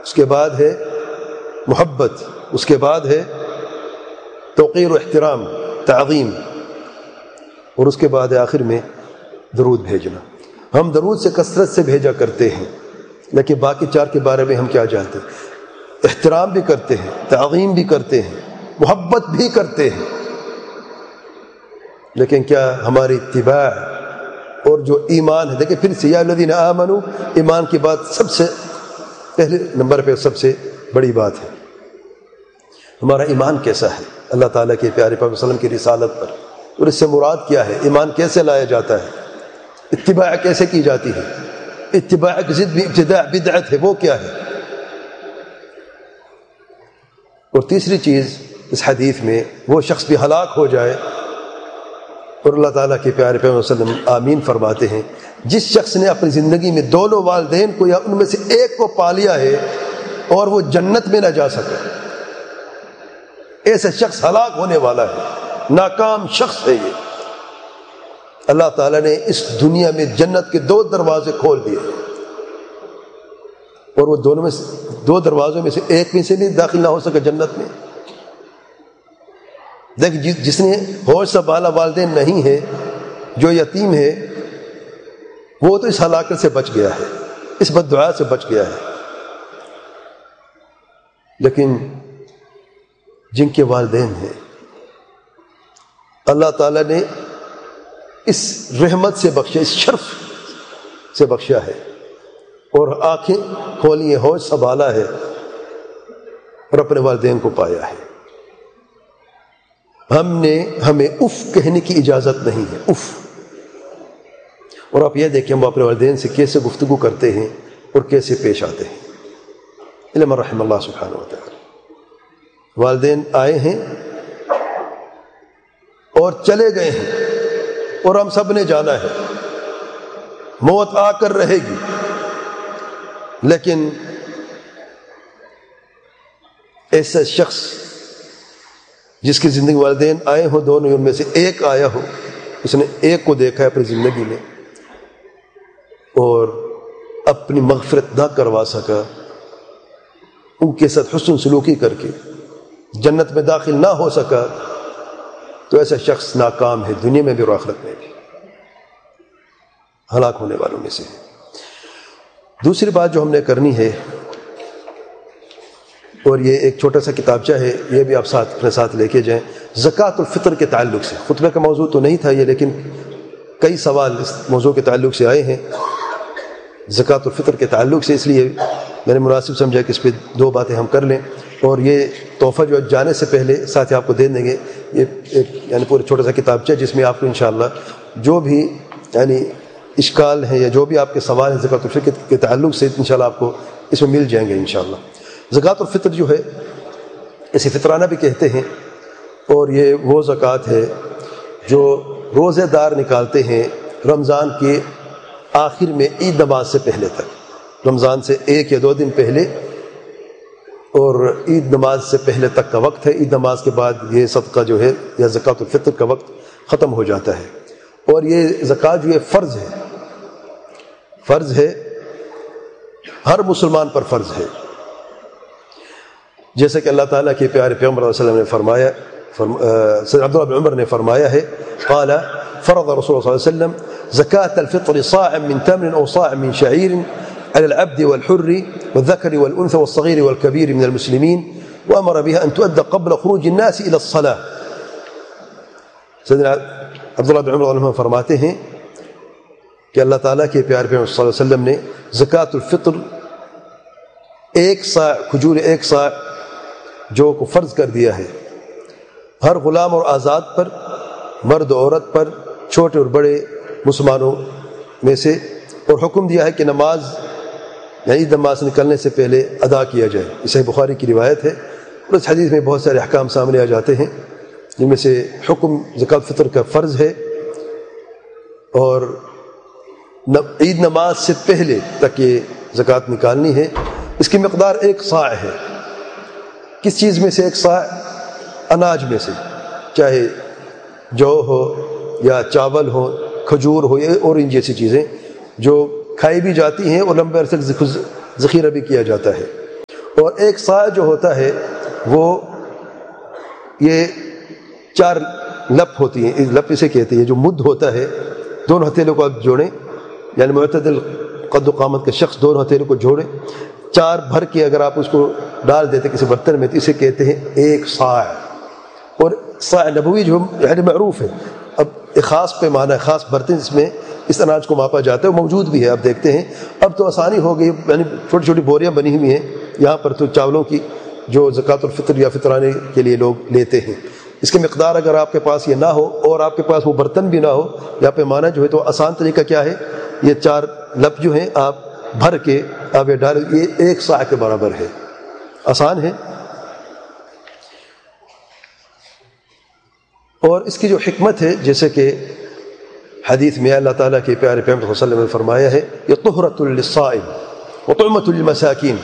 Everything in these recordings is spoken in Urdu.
اس کے بعد ہے محبت، اس کے بعد ہے توقیر و احترام، تعظیم، اور اس کے بعد ہے آخر میں درود بھیجنا۔ ہم درود سے کثرت سے بھیجا کرتے ہیں، لیکن باقی 4 کے بارے میں ہم کیا جانتے ہیں؟ احترام بھی کرتے ہیں، تعظیم بھی کرتے ہیں، محبت بھی کرتے ہیں، لیکن کیا ہماری اتباع اور جو ایمان ہے، دیکھیں پھر سے یا الذین آمنوا، ایمان کی بات سب سے پہلے نمبر پہ سب سے بڑی بات ہے۔ ہمارا ایمان کیسا ہے اللہ تعالیٰ کے پیارے پاک صلی اللہ علیہ وسلم کی رسالت پر، اور اس سے مراد کیا ہے؟ ایمان کیسے لایا جاتا ہے؟ اتباع کیسے کی جاتی ہے؟ اتباع کی ضد بھی ابتداع بدعت ہے، وہ کیا ہے؟ اور تیسری چیز اس حدیث میں، وہ شخص بھی ہلاک ہو جائے، اور اللہ تعالیٰ کے پیارے پیغمبر صلی اللہ علیہ وسلم آمین فرماتے ہیں، جس شخص نے اپنی زندگی میں دونوں والدین کو یا ان میں سے ایک کو پا لیا ہے اور وہ جنت میں نہ جا سکے، ایسا شخص ہلاک ہونے والا ہے، ناکام شخص ہے یہ۔ اللہ تعالیٰ نے اس دنیا میں جنت کے 2 دروازے کھول دیے، اور وہ دونوں میں 2 دروازوں میں سے ایک میں سے نہیں داخل نہ ہو سکا جنت میں۔ دیکھ جس نے ہوش سنبھالا والدین نہیں ہے، جو یتیم ہے، وہ تو اس ہلاکت سے بچ گیا ہے، اس بد دعا سے بچ گیا ہے، لیکن جن کے والدین ہیں اللہ تعالیٰ نے اس رحمت سے بخشا، اس شرف سے بخشا ہے، اور آنکھیں کھولی ہیں، ہوش سنبھالا ہے، اور اپنے والدین کو پایا ہے۔ ہمیں اف کہنے کی اجازت نہیں ہے، اف۔ اور آپ یہ دیکھیں ہم اپنے والدین سے کیسے گفتگو کرتے ہیں اور کیسے پیش آتے ہیں۔ الا من رحم اللہ سبحانہ وتعالی۔ والدین آئے ہیں اور چلے گئے ہیں، اور ہم سب نے جانا ہے، موت آ کر رہے گی، لیکن ایسا شخص جس کی زندگی والدین آئے ہوں، دونوں ان میں سے ایک آیا ہو، اس نے ایک کو دیکھا ہے اپنی زندگی میں اور اپنی مغفرت نہ کروا سکا، ان کے ساتھ حسن سلوکی کر کے جنت میں داخل نہ ہو سکا، تو ایسا شخص ناکام ہے، دنیا میں بھی اور آخرت میں بھی، ہلاک ہونے والوں میں سے۔ دوسری بات جو ہم نے کرنی ہے، اور یہ ایک چھوٹا سا کتابچہ ہے، یہ بھی آپ اپنے ساتھ لے کے جائیں، زکوٰۃ الفطر کے تعلق سے۔ خطبہ کا موضوع تو نہیں تھا یہ، لیکن کئی سوال اس موضوع کے تعلق سے آئے ہیں، زکوٰۃ الفطر کے تعلق سے، اس لیے میں نے مناسب سمجھا کہ اس پہ 2 باتیں ہم کر لیں۔ اور یہ تحفہ جو جانے سے پہلے ساتھ آپ کو دے دیں گے، یہ ایک یعنی پورا چھوٹا سا کتابچہ، جس میں آپ کو انشاءاللہ جو بھی یعنی اشکال ہیں یا جو بھی آپ کے سوال ہیں زکوٰۃ الفطر کے تعلق سے، انشاءاللہ آپ کو اس میں مل جائیں گے انشاءاللہ۔ زکوٰۃ الفطر جو ہے اسے فطرانہ بھی کہتے ہیں، اور یہ وہ زکوٰۃ ہے جو روزے دار نکالتے ہیں رمضان کے آخر میں عید نماز سے پہلے تک، رمضان سے 1 یا 2 دن پہلے، اور عید نماز سے پہلے تک کا وقت ہے۔ عید نماز کے بعد یہ صدقہ جو ہے یا زکوٰۃ الفطر کا وقت ختم ہو جاتا ہے، اور یہ زکوٰۃ جو ہے فرض ہے، ہر مسلمان پر فرض ہے، جیسا کہ اللہ تعالیٰ کے پیارے پیغمبر صلی اللہ علیہ وسلم نے فرمایا، سید عبداللہ بن عمر نے فرمایا ہے، قال فرض رسول اللہ صلی اللہ علیہ وسلم زکاة الفطر صاع من تمر او صاع من شعير على العبد والحر والذكر والأنثى والصغير والكبير من المسلمين وأمر بها أن تؤدى قبل خروج الناس إلى الصلاة۔ سیدنا عبداللہ بن عمر عنہ فرماتے ہیں کہ اللہ تعالیٰ کے پیارے پیغمبر صلی اللہ علیہ وسلم نے زکاة الفطر 1 صاع کھجور، 1 صاع جو کو فرض کر دیا ہے ہر غلام اور آزاد پر، مرد و عورت پر، چھوٹے اور بڑے مسلمانوں میں سے، اور حکم دیا ہے کہ نماز یعنی نماز نکلنے سے پہلے ادا کیا جائے۔ یہ صحیح بخاری کی روایت ہے، اور اس حدیث میں بہت سارے احکام سامنے آ جاتے ہیں، جن میں سے حکم زکوٰۃ الفطر کا فرض ہے، اور عید نماز سے پہلے تک یہ زکوٰۃ نکالنی ہے۔ اس کی مقدار 1 صاع ہے۔ کس چیز میں سے 1 صاع؟ اناج میں سے، چاہے جو ہو یا چاول ہو، کھجور ہو، اور ان جیسی چیزیں جو کھائی بھی جاتی ہیں اور لمبے عرصے ذخیرہ بھی کیا جاتا ہے۔ اور ایک صاع جو ہوتا ہے وہ یہ 4 لپ ہوتی ہیں، لپ اسے کہتے ہیں، جو مد ہوتا ہے، دونوں ہتھیلیوں کو آپ جوڑیں، یعنی معتدل قد و قامت کے شخص دونوں ہتھیلیوں کو جوڑیں، 4 بھر کے اگر آپ اس کو ڈال دیتے کسی برتن میں تو اسے کہتے ہیں ایک صاع۔ اور صاع نبوی جو یعنی معروف ہے، اب ایک خاص پیمانہ ہے، خاص برتن جس میں اس اناج کو ماپا جاتا ہے، وہ موجود بھی ہے، آپ دیکھتے ہیں اب تو آسانی ہو گئی، یعنی چھوٹی چھوٹی بوریاں بنی ہوئی ہیں یہاں پر تو چاولوں کی، جو زکوٰۃ الفطر یا فطرانے کے لیے لوگ لیتے ہیں۔ اس کی مقدار اگر آپ کے پاس یہ نہ ہو اور آپ کے پاس وہ برتن بھی نہ ہو یا پیمانہ جو ہے، تو آسان طریقہ کیا ہے، یہ 4 لپ جو ہیں آپ بھر کے آپ یہ ڈالیں، یہ ایک صاع کے برابر ہے، آسان ہے۔ اور اس کی جو حکمت ہے، جیسے کہ حدیث میں اللہ تعالیٰ کے پیارے پیغمبر صلی اللہ علیہ وسلم نے فرمایا ہے، یہ طہرۃ للصائم وطعمۃ للمساکین،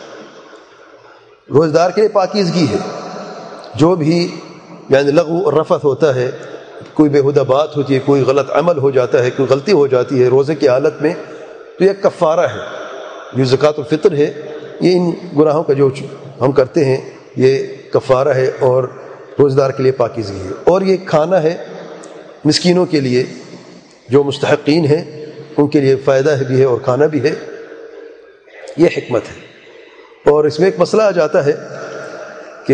روزدار کے لیے پاکیزگی ہے، جو بھی یعنی لغو اور رفث ہوتا ہے، کوئی بےہودہ بات ہوتی ہے، کوئی غلط عمل ہو جاتا ہے، کوئی غلطی ہو جاتی ہے روزے کی حالت میں، تو یہ کفارہ ہے۔ جو زکوٰۃ الفطر ہے یہ ان گناہوں کا جو ہم کرتے ہیں یہ کفارہ ہے اور روزدار کے لیے پاکیزگی ہے۔ اور یہ کھانا ہے مسکینوں کے لیے، جو مستحقین ہیں ان کے لیے فائدہ بھی ہے اور کھانا بھی ہے، یہ حکمت ہے۔ اور اس میں ایک مسئلہ آ جاتا ہے کہ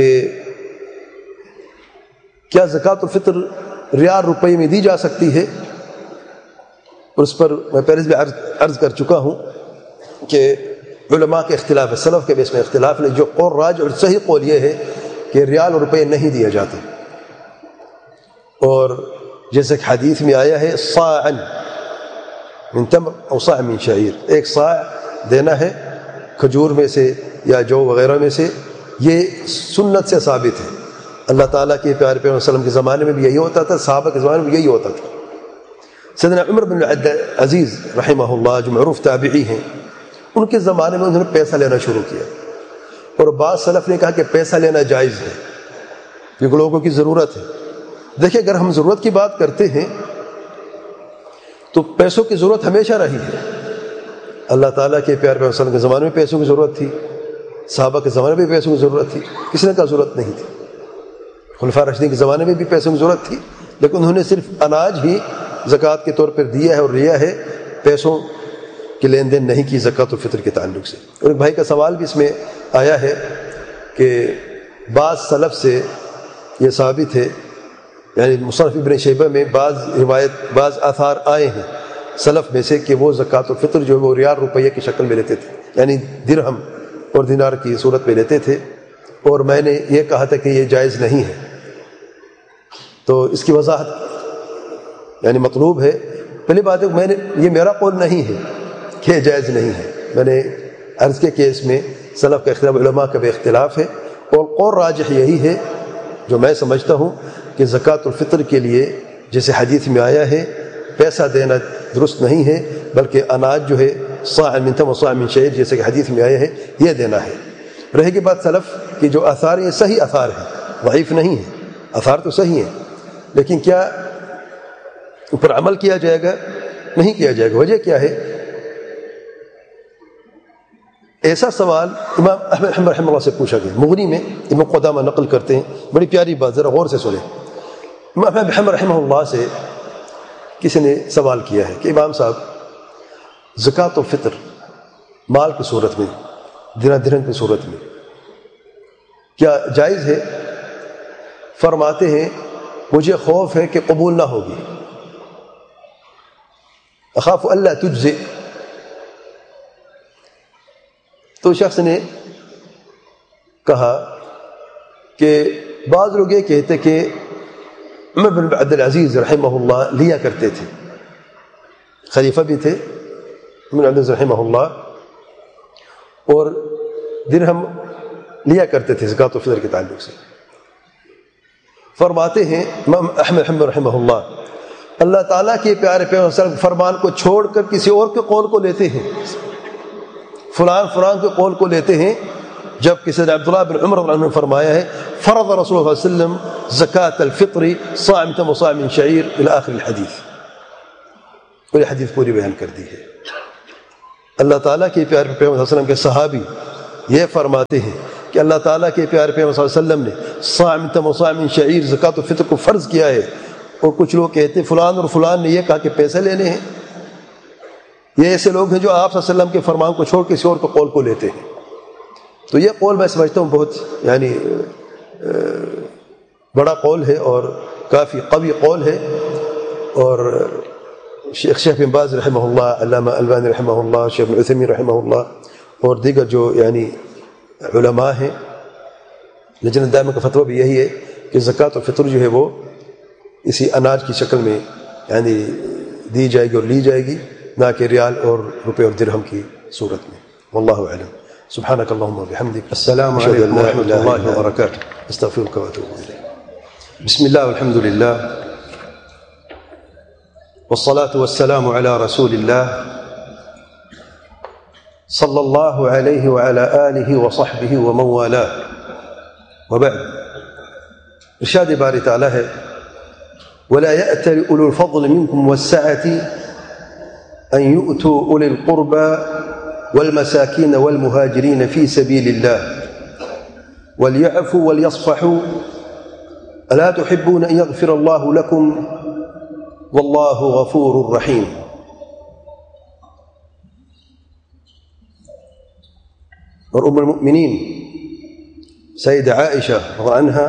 کیا زکوٰۃ الفطر ریال روپے میں دی جا سکتی ہے؟ اور اس پر میں پہلے بھی عرض کر چکا ہوں کہ علماء کے اختلاف ہے، سلف کے بھی اس میں اختلاف ہے، جو قول راجح اور صحیح قول یہ ہے کہ ریال اور روپے نہیں دیے جاتے۔ اور جیسے کہ حدیث میں آیا ہے، صاعا من تمر او صاع من شعیر، ایک صاع دینا ہے کھجور میں سے یا جو وغیرہ میں سے، یہ سنت سے ثابت ہے۔ اللہ تعالیٰ کے پیارے پیغمبر صلی اللہ علیہ وسلم کے زمانے میں بھی یہی ہوتا تھا، صحابہ کے زمانے میں یہی ہوتا تھا۔ سیدنا عمر بن عبدالعزیز رحمہ اللہ جو معروف تابعی ہیں، ان کے زمانے میں انہوں نے پیسہ لینا شروع کیا، اور بعض سلف نے کہا کہ پیسہ لینا جائز ہے کیونکہ لوگوں کی ضرورت ہے۔ دیکھیں اگر ہم ضرورت کی بات کرتے ہیں تو پیسوں کی ضرورت ہمیشہ رہی ہے۔ اللہ تعالیٰ کے پیارے پیغمبر صلی اللہ علیہ وسلم کے زمانے میں پیسوں کی ضرورت تھی، صحابہ کے زمانے میں بھی پیسوں کی ضرورت تھی، کسی نے کہا ضرورت نہیں تھی۔ خلفاء راشدین کے زمانے میں بھی پیسوں کی ضرورت تھی، لیکن انہوں نے صرف اناج ہی زکوٰۃ کے طور پر دیا ہے اور لیا ہے، پیسوں کی لین دین نہیں کی زکوٰۃ الفطر کے تعلق سے۔ اور ایک بھائی کا سوال بھی اس میں آیا ہے کہ بعض سلف سے یہ ثابت ہے، یعنی مصنف ابن شیبہ میں بعض آثار آئے ہیں سلف میں سے کہ وہ زکوٰۃ الفطر جو وہ ریال روپیہ کی شکل میں لیتے تھے، یعنی درہم اور دینار کی صورت میں لیتے تھے، اور میں نے یہ کہا تھا کہ یہ جائز نہیں ہے۔ تو اس کی وضاحت یعنی مطلوب ہے، پہلی بات ہے یہ میرا قول نہیں ہے کہ یہ جائز نہیں ہے، میں نے عرض کے کیس میں سلف کا اختلاف، علماء کا بھی اختلاف ہے، اور قول راجح یہی ہے جو میں سمجھتا ہوں کہ زکوٰۃ الفطر کے لیے جیسے حدیث میں آیا ہے پیسہ دینا درست نہیں ہے، بلکہ اناج جو ہے صاع من تمر وصاع من شعیر جیسے کہ حدیث میں آیا ہے یہ دینا ہے۔ رہے گی بات سلف کی جو آثار یہ صحیح آثار ہیں، ضعیف نہیں ہیں، آثار تو صحیح ہیں، لیکن کیا اوپر عمل کیا جائے گا؟ نہیں کیا جائے گا۔ وجہ کیا ہے؟ ایسا سوال امام احمد رحمہ اللہ سے پوچھا گیا، مغنی میں ابن قدامہ نقل کرتے ہیں، بڑی پیاری بات، ذرا غور سے سنیں۔ امام احمد رحمہ اللہ سے کسی نے سوال کیا ہے کہ امام صاحب زکوٰۃ الفطر مال کی صورت میں، درہم کی صورت میں کیا جائز ہے؟ فرماتے ہیں مجھے خوف ہے کہ قبول نہ ہوگی، اخاف اللہ تجزئ۔ تو شخص نے کہا کہ بعض لوگ یہ کہتے کہ عمر بن عبدالعزیز رحمہ اللہ لیا کرتے تھے، خلیفہ بھی تھے عمر بن عبدالعزیز رحمہ اللہ، اور درہم لیا کرتے تھے زکوٰۃ الفطر کے تعلق سے۔ فرماتے ہیں امام احمد رحمہ اللہ تعالیٰ کے پیارے پیغمبر صلی اللہ علیہ وسلم فرمان کو چھوڑ کر کسی اور کے قول کو لیتے ہیں، فلان کے قول کو لیتے ہیں، جب کسی نے عبداللہ بن عمر رضی اللہ عنہ نے فرمایا ہے فرض رسول اللہ صلی اللہ علیہ وسلم زکوٰۃ الفطر صاع من تمر وصاع من شعیر الی آخر الحدیث، اور یہ حدیث پوری بیان کر دی ہے۔ اللہ تعالیٰ کے پیارے پیغمبر صلی اللہ علیہ وسلم کے صحابی یہ فرماتے ہیں کہ اللہ تعالیٰ کے پیارے پیغمبر صلی اللہ علیہ وسلم نے صاع من تمر وصاع من شعیر زکوٰۃ الفطر کو فرض کیا ہے، اور کچھ لوگ کہتے ہیں فلان اور فلان نے یہ کہا کہ پیسے لینے ہیں۔ یہ ایسے لوگ ہیں جو آپ صلی اللہ علیہ وسلم کے فرمان کو چھوڑ کسی اور کے قول کو لیتے ہیں۔ تو یہ قول میں سمجھتا ہوں بہت بڑا قول ہے اور کافی قوی قول ہے، اور شیخ بن باز رحمہ اللہ، علامہ البانی رحمہ اللہ، شیخ ابن عثیمین رحمہ اللہ اور دیگر جو علماء ہیں، لجنہ دائمہ کا فتویٰ بھی یہی ہے کہ زکوٰۃ الفطر جو ہے وہ اسی اناج کی شکل میں دی جائے گی اور لی جائے گی، نہ کہ ریال اور روپے اور درہم کی صورت میں۔ واللہ اعلم۔ سبحانک اللہم وبحمدک، السلام علیکم ورحمۃ اللہ وبرکاتہ۔ استغفرک واتوب الیک۔ بسم اللہ والحمد للہ والصلاة والسلام على رسول اللہ صلی اللہ علیہ وعلى آلہ وصحبہ ومن والاه، وبعد۔ ارشاد باری تعالیٰ ہے ولا يأتل أولو الفضل منكم والسعة أن يؤتوا أولي القربى والمساكين والمهاجرين في سبيل الله وليعفوا وليصفحوا ألا تحبون أن يغفر الله لكم والله غفور رحيم۔ اور ام المؤمنین سیدہ عائشہ رضی اللہ عنہا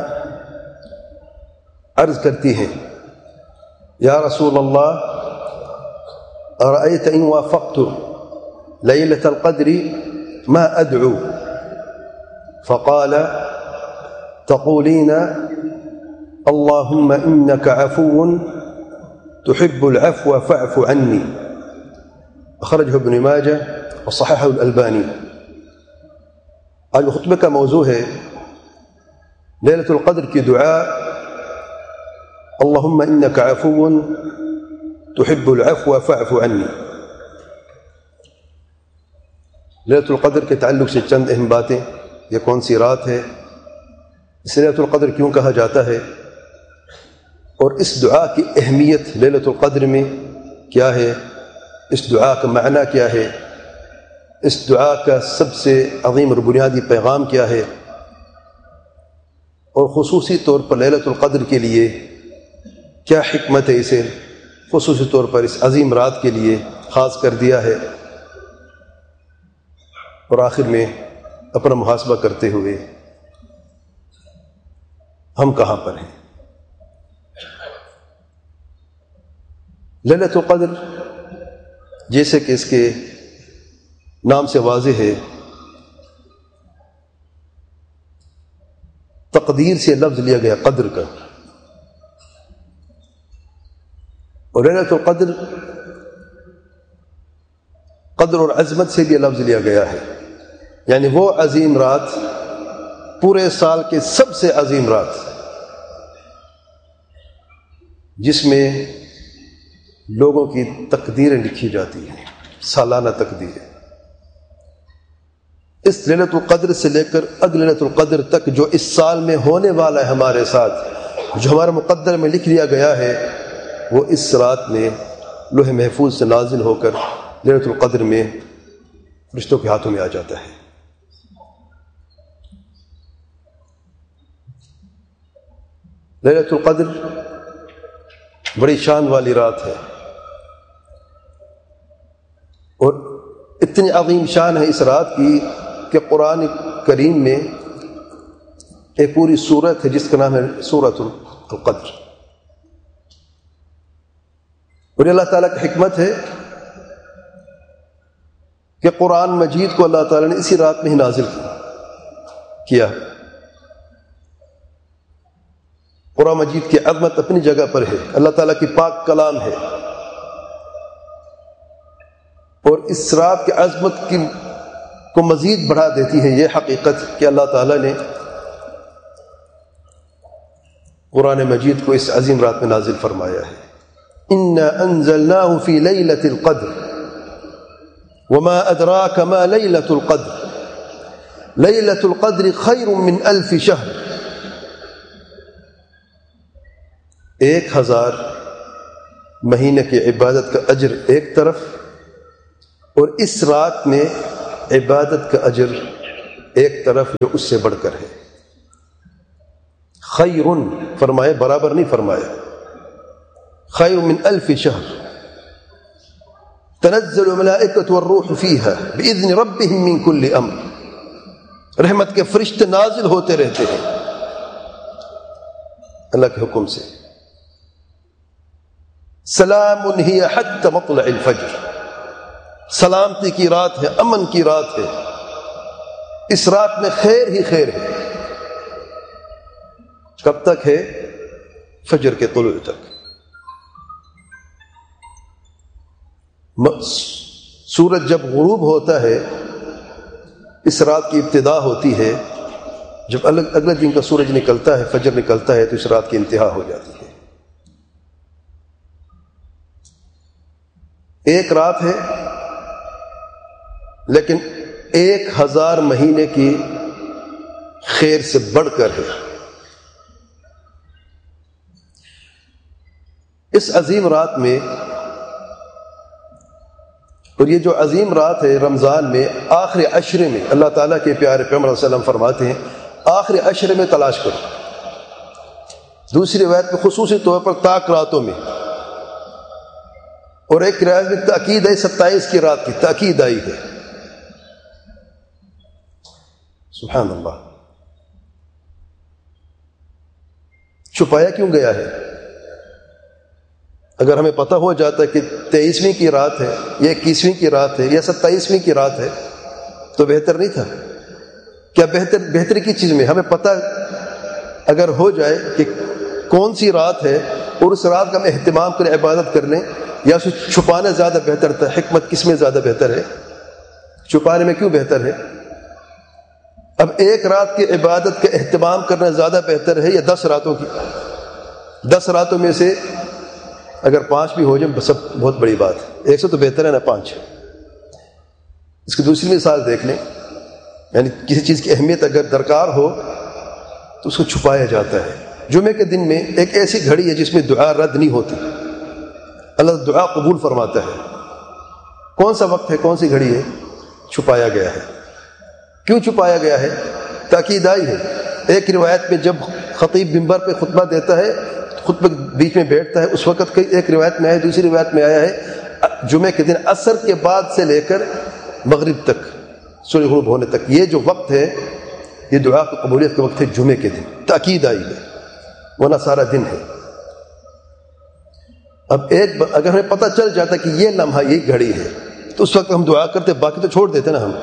عرض کرتی ہیں یا رسول اللہ أرأيت إن وافقت ليلة القدر ما أدعو؟ فقال تقولين اللهم إنك عفو تحب العفو فاعف عني، أخرجه ابن ماجہ وصححه الألبانی۔ آج خطبے کا موضوع ہے لیلۃ القدر کی دعا، اللہم انک عفو تحب العفو فاعف عنی۔ لیلۃ القدر کے تعلق سے چند اہم باتیں، یہ کون سی رات ہے، اس لیلۃ القدر کیوں کہا جاتا ہے، اور اس دعا کی اہمیت لیلۃ القدر میں کیا ہے، اس دعا کا معنی کیا ہے، اس دعا کا سب سے عظیم اور بنیادی پیغام کیا ہے، اور خصوصی طور پر لیلۃ القدر کے لیے کیا حکمت ہے، اسے خصوصی طور پر اس عظیم رات کے لیے خاص کر دیا ہے، اور آخر میں اپنا محاسبہ کرتے ہوئے ہم کہاں پر ہیں۔ لیلۃ القدر جیسے کہ اس کے نام سے واضح ہے، تقدیر سے لفظ لیا گیا قدر کا، اور لیلۃ القدر قدر اور عظمت سے بھی لفظ لیا گیا ہے، یعنی وہ عظیم رات، پورے سال کے سب سے عظیم رات، جس میں لوگوں کی تقدیریں لکھی جاتی ہیں، سالانہ تقدیریں۔ اس لیلۃ القدر سے لے کر اگلے لیلۃ القدر تک جو اس سال میں ہونے والا ہے ہمارے ساتھ، جو ہمارے مقدر میں لکھ لیا گیا ہے، وہ اس رات میں لوح محفوظ سے نازل ہو کر لیلۃ القدر میں فرشتوں کے ہاتھوں میں آ جاتا ہے۔ لیلۃ القدر بڑی شان والی رات ہے، اور اتنی عظیم شان ہے اس رات کی کہ قرآن کریم میں ایک پوری سورت ہے جس کا نام ہے سورۃ القدر، اور اللہ تعالیٰ کی حکمت ہے کہ قرآن مجید کو اللہ تعالیٰ نے اسی رات میں ہی نازل کیا۔ قرآن مجید کی عظمت اپنی جگہ پر ہے، اللہ تعالیٰ کی پاک کلام ہے، اور اس رات کی عظمت کو مزید بڑھا دیتی ہے یہ حقیقت کہ اللہ تعالیٰ نے قرآن مجید کو اس عظیم رات میں نازل فرمایا ہے۔ اِنَّا أَنزَلْنَاهُ فِي لَيْلَةِ الْقَدْرِ وَمَا أَدْرَاكَ مَا لَيْلَةُ الْقَدْرِ لَيْلَةُ الْقَدْرِ خَيْرٌ مِّنْ أَلْفِ شَهْرٍ۔ 1000 مہینے کی عبادت کا اجر ایک طرف، اور اس رات میں عبادت کا اجر ایک طرف جو اس سے بڑھ کر ہے. خیر فرمائے، برابر نہیں فرمایا. خیر من 1000 شہر تنزل الملائکۃ والروح فیہا باذن ربہم من کل امر. رحمت کے فرشتے نازل ہوتے رہتے ہیں اللہ کے حکم سے. سلام ہی حتی مطلع الفجر. سلامتی کی رات ہے، امن کی رات ہے. اس رات میں خیر ہی خیر ہے. کب تک ہے؟ فجر کے طلوع تک. سورج جب غروب ہوتا ہے اس رات کی ابتدا ہوتی ہے. جب اگلے دن کا سورج نکلتا ہے، فجر نکلتا ہے، تو اس رات کی انتہا ہو جاتی ہے. ایک رات ہے لیکن 1000 مہینے کی خیر سے بڑھ کر ہے. اس عظیم رات میں، اور یہ جو عظیم رات ہے رمضان میں آخری عشرے میں، اللہ تعالیٰ کے پیارے پیغمبر صلی اللہ علیہ وسلم فرماتے ہیں آخری عشرے میں تلاش کرو. دوسری روایت میں خصوصی طور پر طاق راتوں میں، اور ایک روایت میں تاکید ہے 27 کی رات کی تاکید آئی ہے. سبحان اللہ. چھپایا کیوں گیا ہے؟ اگر ہمیں پتہ ہو جاتا ہے کہ 23ویں کی رات ہے یا 21ویں کی رات ہے یا 27ویں کی رات ہے تو بہتر نہیں تھا کیا؟ بہتری کی چیز میں ہمیں پتہ اگر ہو جائے کہ کون سی رات ہے اور اس رات کا ہم اہتمام کریں، عبادت کر لیں، یا اسے چھپانا زیادہ بہتر تھا؟ حکمت کس میں زیادہ بہتر ہے؟ چھپانے میں کیوں بہتر ہے؟ اب ایک رات کی عبادت کا اہتمام کرنا زیادہ بہتر ہے یا 10 راتوں کی؟ 10 راتوں میں سے اگر 5 بھی ہو جائیں سب بہت بڑی بات ہے. 100 تو بہتر ہے نا 5. اس کی دوسری مثال دیکھ لیں. یعنی کسی چیز کی اہمیت اگر درکار ہو تو اس کو چھپایا جاتا ہے. جمعے کے دن میں ایک ایسی گھڑی ہے جس میں دعا رد نہیں ہوتی، اللہ دعا قبول فرماتا ہے. کون سا وقت ہے، کون سی گھڑی ہے؟ چھپایا گیا ہے. کیوں چھپایا گیا ہے؟ تاکید آئی ہے. ایک روایت میں جب خطیب منبر پہ خطبہ دیتا ہے، خطبہ بیچ میں بیٹھتا ہے، اس وقت ایک روایت میں آیا، دوسری روایت میں آیا ہے جمعے کے دن عصر کے بعد سے لے کر مغرب تک، سورج غروب ہونے تک، یہ جو وقت ہے یہ دعا کی قبولیت کا وقت ہے. جمعے کے دن تاکید آئی ہے، ورنہ سارا دن ہے. اب اگر ہمیں پتہ چل جاتا کہ یہ لمحہ یہ گھڑی ہے تو اس وقت ہم دعا کرتے، باقی تو چھوڑ دیتے نا ہم.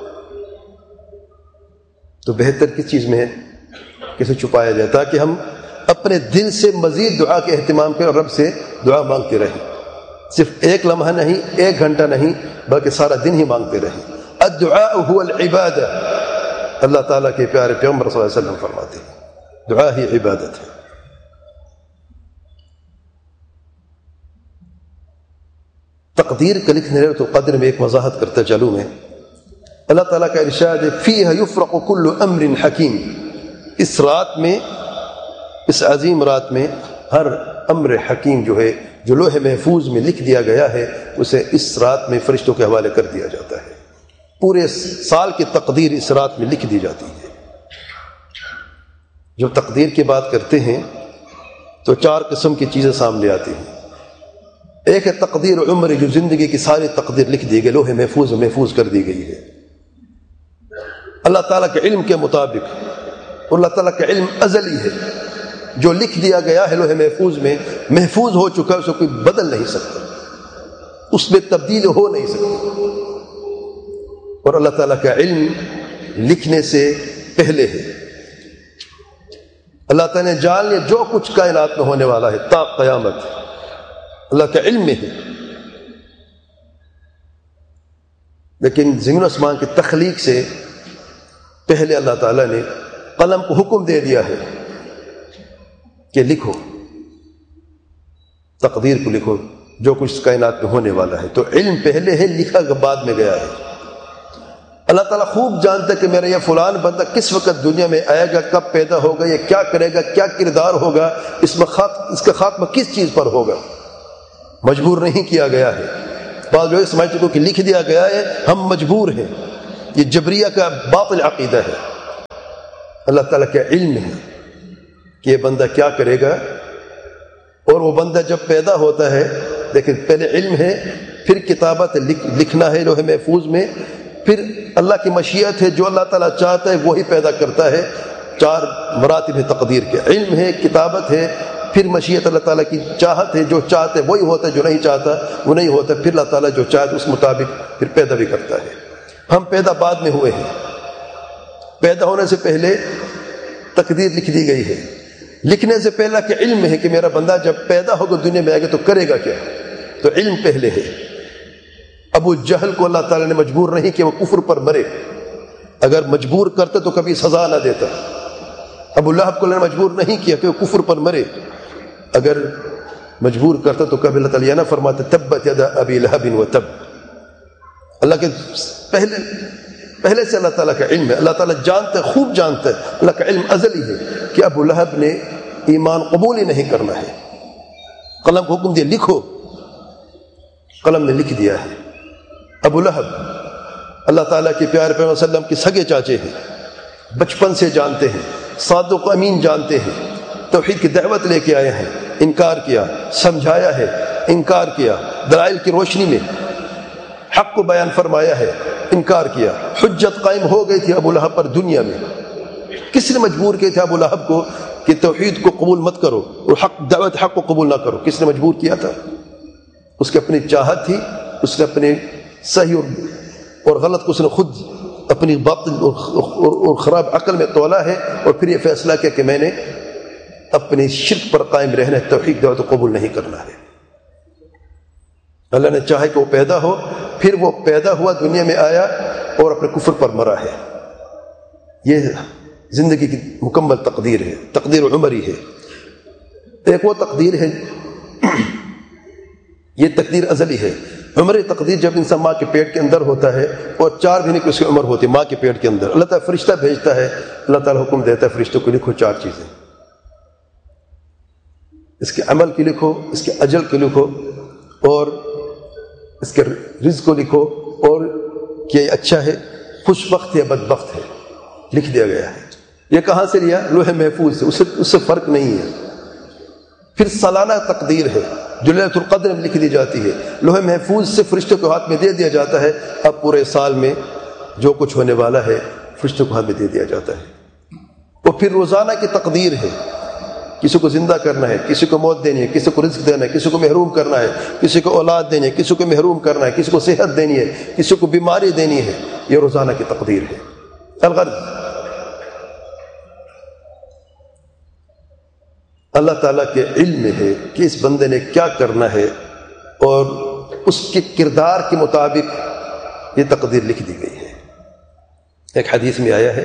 تو بہتر کس چیز میں ہے؟ کسے چھپایا جائے تاکہ ہم اپنے دل سے مزید دعا کے اہتمام کریں اور رب سے دعا مانگتے رہیں. صرف ایک لمحہ نہیں، 1 گھنٹہ نہیں، بلکہ سارا دن ہی مانگتے رہیں. الدعاء هو العبادہ. اللہ تعالیٰ کے پیارے پیغمبر صلی اللہ علیہ وسلم فرماتے ہیں دعا ہی عبادت ہے. تقدیر کا لکھنے رہے تو قدر میں ایک وضاحت کرتا چلوں میں. اللہ تعالیٰ کا ارشاد ہے فیہا یفرق کل امر حکیم. اس رات میں، اس عظیم رات میں ہر امر حکیم جو ہے، جو لوح محفوظ میں لکھ دیا گیا ہے، اسے اس رات میں فرشتوں کے حوالے کر دیا جاتا ہے. پورے سال کی تقدیر اس رات میں لکھ دی جاتی ہے. جب تقدیر کی بات کرتے ہیں تو 4 قسم کی چیزیں سامنے آتی ہیں. ایک ہے تقدیر عمر، جو زندگی کی ساری تقدیر لکھ دی گئی، لوح محفوظ میں محفوظ کر دی گئی ہے اللہ تعالیٰ کے علم کے مطابق. اور اللہ تعالیٰ کا علم ازلی ہے، جو لکھ دیا گیا ہے لوح محفوظ میں محفوظ ہو چکا ہے، اسے کوئی بدل نہیں سکتا، اس میں تبدیل ہو نہیں سکتی. اور اللہ تعالیٰ کا علم لکھنے سے پہلے ہے. اللہ تعالیٰ نے جان لیا جو کچھ کائنات میں ہونے والا ہے تا قیامت، اللہ کا علم میں ہے. لیکن زمین و آسمان کی تخلیق سے پہلے اللہ تعالیٰ نے قلم کو حکم دے دیا ہے کہ لکھو، تقدیر کو لکھو، جو کچھ کائنات میں ہونے والا ہے. تو علم پہلے ہے، لکھا بعد میں گیا ہے. اللہ تعالیٰ خوب جانتا ہے کہ میرا یہ فلان بندہ کس وقت دنیا میں آئے گا، کب پیدا ہوگا، یہ کیا کرے گا، کیا کردار ہوگا، اس کا خاتمہ کس چیز پر ہوگا. مجبور نہیں کیا گیا ہے. بعض لوگ سمجھتے ہیں کہ لکھ دیا گیا ہے، ہم مجبور ہیں. یہ جبریہ کا باطل عقیدہ ہے. اللہ تعالیٰ کا علم ہے کہ یہ بندہ کیا کرے گا، اور وہ بندہ جب پیدا ہوتا ہے، لیکن پہلے علم ہے، پھر کتابت لکھنا ہے لوح محفوظ میں، پھر اللہ کی مشیت ہے، جو اللہ تعالیٰ چاہتا ہے وہی پیدا کرتا ہے. 4 مراتب ہے تقدیر کے، علم ہے، کتابت ہے، پھر مشیت اللہ تعالیٰ کی چاہت ہے، جو چاہتا ہے وہی ہوتا ہے، جو نہیں چاہتا وہ نہیں ہوتا. پھر اللہ تعالیٰ جو چاہتا ہے اس مطابق پھر پیدا بھی کرتا ہے. ہم پیدا بعد میں ہوئے ہیں، پیدا ہونے سے پہلے تقدیر لکھ دی گئی ہے. لکھنے سے پہلا کہ علم ہے کہ میرا بندہ جب پیدا ہوگا دنیا میں آئے گا تو کرے گا کیا، تو علم پہلے ہے. ابو جہل کو اللہ تعالیٰ نے مجبور نہیں کہ وہ کفر پر مرے، اگر مجبور کرتے تو کبھی سزا نہ دیتا. ابو لہب کو اللہ نے مجبور نہیں کیا کہ وہ کفر پر مرے، اگر مجبور کرتا تو کبھی اللہ تعالیٰ نہ فرماتے تبت یدا ابی لہب و تب. اللہ کے پہلے سے اللہ تعالیٰ کا علم ہے، اللہ تعالیٰ جانتا ہے، خوب جانتا ہے، اللہ کا علم ازلی ہے کہ ابو لہب نے ایمان قبول ہی نہیں کرنا ہے. قلم کو حکم دیا لکھو، قلم نے لکھ دیا ہے. ابو لہب اللہ تعالیٰ کے پیارے پیغمبر صلی اللہ علیہ وسلم کے سگے چاچے ہیں، بچپن سے جانتے ہیں، صادق و امین جانتے ہیں، توحید کی دعوت لے کے آئے ہیں، انکار کیا، سمجھایا ہے، انکار کیا، دلائل کی روشنی میں حق کو بیان فرمایا ہے، انکار کیا. حجت قائم ہو گئی تھی ابو لہب پر دنیا میں. کس نے مجبور کیا تھا ابو لہب کو کہ توحید کو قبول مت کرو اور دعوت حق کو قبول نہ کرو؟ کس نے مجبور کیا تھا؟ اس کی اپنی چاہت تھی، اس نے اپنے صحیح اور غلط کو اس نے خود اپنی باطل اور خراب عقل میں تولا ہے، اور پھر یہ فیصلہ کیا کہ میں نے اپنی شرک پر قائم رہنا ہے، توحید دعوت کو قبول نہیں کرنا ہے. اللہ نے چاہا کہ وہ پیدا ہو، پھر وہ پیدا ہوا، دنیا میں آیا اور اپنے کفر پر مرا ہے. یہ زندگی کی مکمل تقدیر ہے، تقدیر عمری ہے. ایک وہ تقدیر ہے، یہ تقدیر ازلی ہے. عمری تقدیر جب انسان ماں کے پیٹ کے اندر ہوتا ہے اور 4 مہینے کی اس کی عمر ہوتی ہے ماں کے پیٹ کے اندر، اللہ تعالیٰ فرشتہ بھیجتا ہے، اللہ تعالیٰ حکم دیتا ہے فرشتوں کو لکھو 4 چیزیں، اس کے عمل کی لکھو، اس کے اجل کی لکھو، اور اس کے رزق کو لکھو، اور کہ یہ اچھا ہے، خوش بخت ہے، بدبخت ہے. لکھ دیا گیا ہے. یہ کہاں سے لیا؟ لوح محفوظ سے، اس سے فرق نہیں ہے. پھر سالانہ تقدیر ہے جو لیلۃ القدر میں لکھ دی جاتی ہے، لوح محفوظ سے فرشتوں کے ہاتھ میں دے دیا جاتا ہے. اب پورے سال میں جو کچھ ہونے والا ہے فرشتوں کے ہاتھ میں دے دیا جاتا ہے. اور پھر روزانہ کی تقدیر ہے، کسی کو زندہ کرنا ہے، کسی کو موت دینی ہے، کسی کو رزق دینا ہے، کسی کو محروم کرنا ہے، کسی کو اولاد دینی ہے، کسی کو محروم کرنا ہے، کسی کو صحت دینی ہے، کسی کو بیماری دینی ہے. یہ روزانہ کی تقدیر ہے. الغرض اللہ تعالیٰ کے علم میں ہے کہ اس بندے نے کیا کرنا ہے، اور اس کے کردار کے مطابق یہ تقدیر لکھ دی گئی ہے. ایک حدیث میں آیا ہے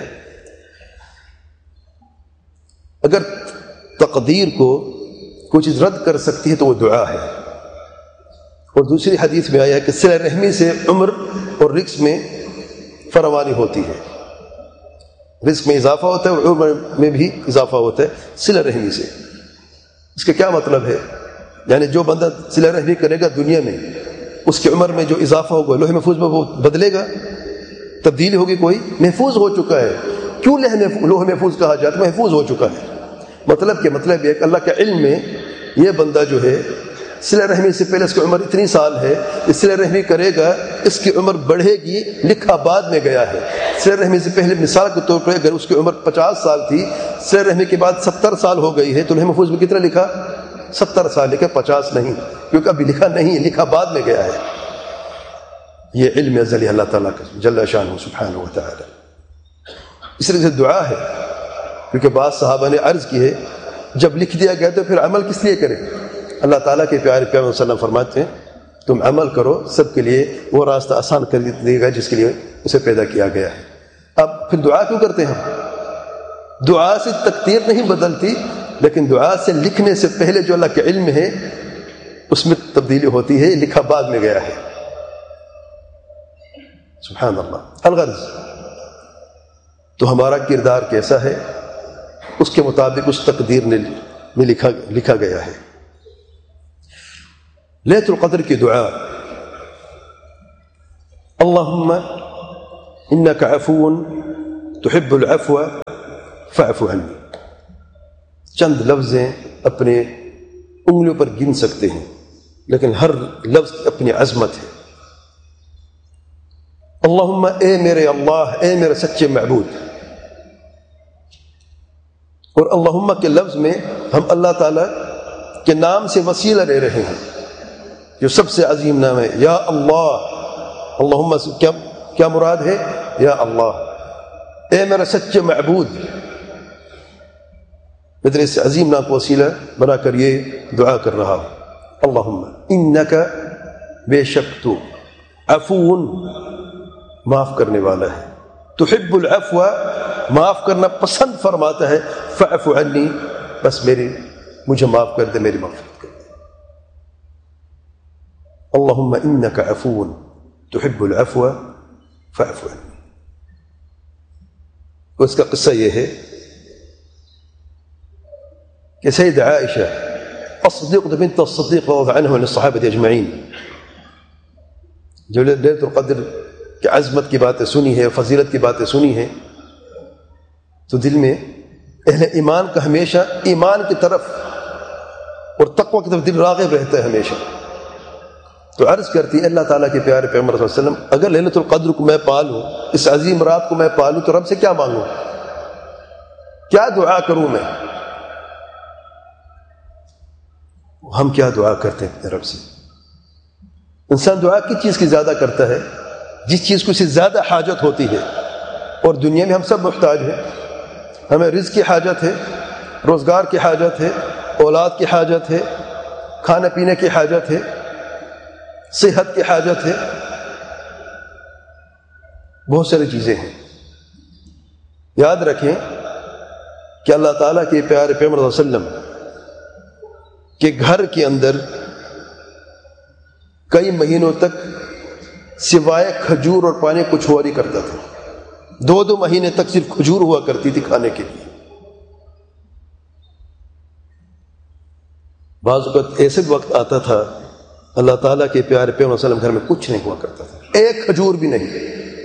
اگر تقدیر کو کوئی چیز رد کر سکتی ہے تو وہ دعا ہے. اور دوسری حدیث میں آیا ہے کہ صلہ رحمی سے عمر اور رزق میں فراوانی ہوتی ہے. رزق میں اضافہ ہوتا ہے اور عمر میں بھی اضافہ ہوتا ہے صلہ رحمی سے. اس کا کیا مطلب ہے؟ یعنی جو بندہ صلہ رحمی کرے گا دنیا میں، اس کی عمر میں جو اضافہ ہوگا لوح محفوظ میں وہ بدلے گا، تبدیلی ہوگی، کوئی محفوظ ہو چکا ہے. کیوں لوح محفوظ کہا جاتا ہے؟ محفوظ ہو چکا ہے. مطلب یہ کہ اللہ کے علم میں یہ بندہ جو ہے صلہ رحمی سے پہلے اس کی عمر اتنی سال ہے، اس صلہ رحمی کرے گا اس کی عمر بڑھے گی، لکھا بعد میں گیا ہے. صلہ رحمی سے پہلے مثال کے طور پر اگر اس کی عمر 50 سال تھی، صلہ رحمی کے بعد 70 سال ہو گئی ہے، تو لوح محفوظ میں کتنا لکھا؟ 70 سال لکھا، 50 نہیں، کیونکہ ابھی لکھا نہیں، لکھا بعد میں گیا ہے. یہ علم ازلی اللہ تعالیٰ کا جل شانہ سبحانہ و تعالی. اس طرح سے دعا ہے، کیونکہ بعض صحابہ نے عرض کی ہے جب لکھ دیا گیا تو پھر عمل کس لیے کریں؟ اللہ تعالیٰ کے پیارے پیغمبر صلی اللہ علیہ وسلم فرماتے ہیں تم عمل کرو، سب کے لیے وہ راستہ آسان کر دے گا جس کے لیے اسے پیدا کیا گیا ہے. اب پھر دعا کیوں کرتے ہیں؟ دعا سے تقدیر نہیں بدلتی، لیکن دعا سے لکھنے سے پہلے جو اللہ کے علم ہے اس میں تبدیلی ہوتی ہے، لکھا بعد میں گیا ہے. سبحان اللہ. الغرض تو ہمارا کردار کیسا ہے اس کے مطابق اس تقدیر میں لکھا گیا ہے. لیلۃ القدر کی دعا، اللہم انک عفو تحب العفو فاعف عنی. چند لفظ اپنے انگلیوں پر گن سکتے ہیں لیکن ہر لفظ کی اپنی عظمت ہے. اللہم، اے میرے اللہ، اے میرے سچے معبود. اور اللہم کے لفظ میں ہم اللہ تعالیٰ کے نام سے وسیلہ لے رہے ہیں جو سب سے عظیم نام ہے. یا اللہ، اللہم سے کیا مراد ہے؟ یا اللہ، اے میرے سچے معبود. میں تیرے اس عظیم نام کو وسیلہ بنا کر یہ دعا کر رہا ہوں. اللہم انک، بے شک تو، عفو، معاف کرنے والا ہے، تحب العفو، معاف کرنا پسند فرماتا ہے، فاعف عنی، بس مجھے معاف کر دے، میری مغفرت کر دے. اللہم انک عفو تحب العفو فاعف عنی. اس کا قصہ یہ ہے کہ سید عائشہ الصدیقہ بنت الصدیق رضی اللہ عنہ الصحابہ اجمعین جو لیلۃ القدر کی عظمت کی باتیں سنی ہے، فضیلت کی باتیں سنی ہیں، تو دل میں اہل ایمان کا ہمیشہ ایمان کی طرف اور تقوی کی طرف دل راغب رہتا ہے ہمیشہ. تو عرض کرتی ہے اللہ تعالیٰ کے پیارے پیغمبر صلی اللہ علیہ وسلم، اگر لیلۃ القدر کو میں پالوں، اس عظیم رات کو میں پالوں، تو رب سے کیا مانگوں، کیا دعا کروں میں؟ ہم کیا دعا کرتے ہیں اپنے رب سے؟ انسان دعا کس چیز کی زیادہ کرتا ہے؟ جس چیز کو اسے زیادہ حاجت ہوتی ہے. اور دنیا میں ہم سب محتاج ہیں. ہمیں رزق کی حاجت ہے، روزگار کی حاجت ہے، اولاد کی حاجت ہے، کھانے پینے کی حاجت ہے، صحت کی حاجت ہے، بہت ساری چیزیں ہیں. یاد رکھیں کہ اللہ تعالیٰ کے پیارے پیغمبر صلی اللہ علیہ وسلم کے گھر کے اندر کئی مہینوں تک سوائے کھجور اور پانی کچھ ہوا نہیں کرتا تھا. 2 مہینے تک صرف کھجور ہوا کرتی تھی کھانے کے لیے. بعض اوقات ایسے وقت آتا تھا اللہ تعالیٰ کے پیارے پیغمبر صلی اللہ علیہ وسلم گھر میں کچھ نہیں ہوا کرتا تھا، ایک کھجور بھی نہیں.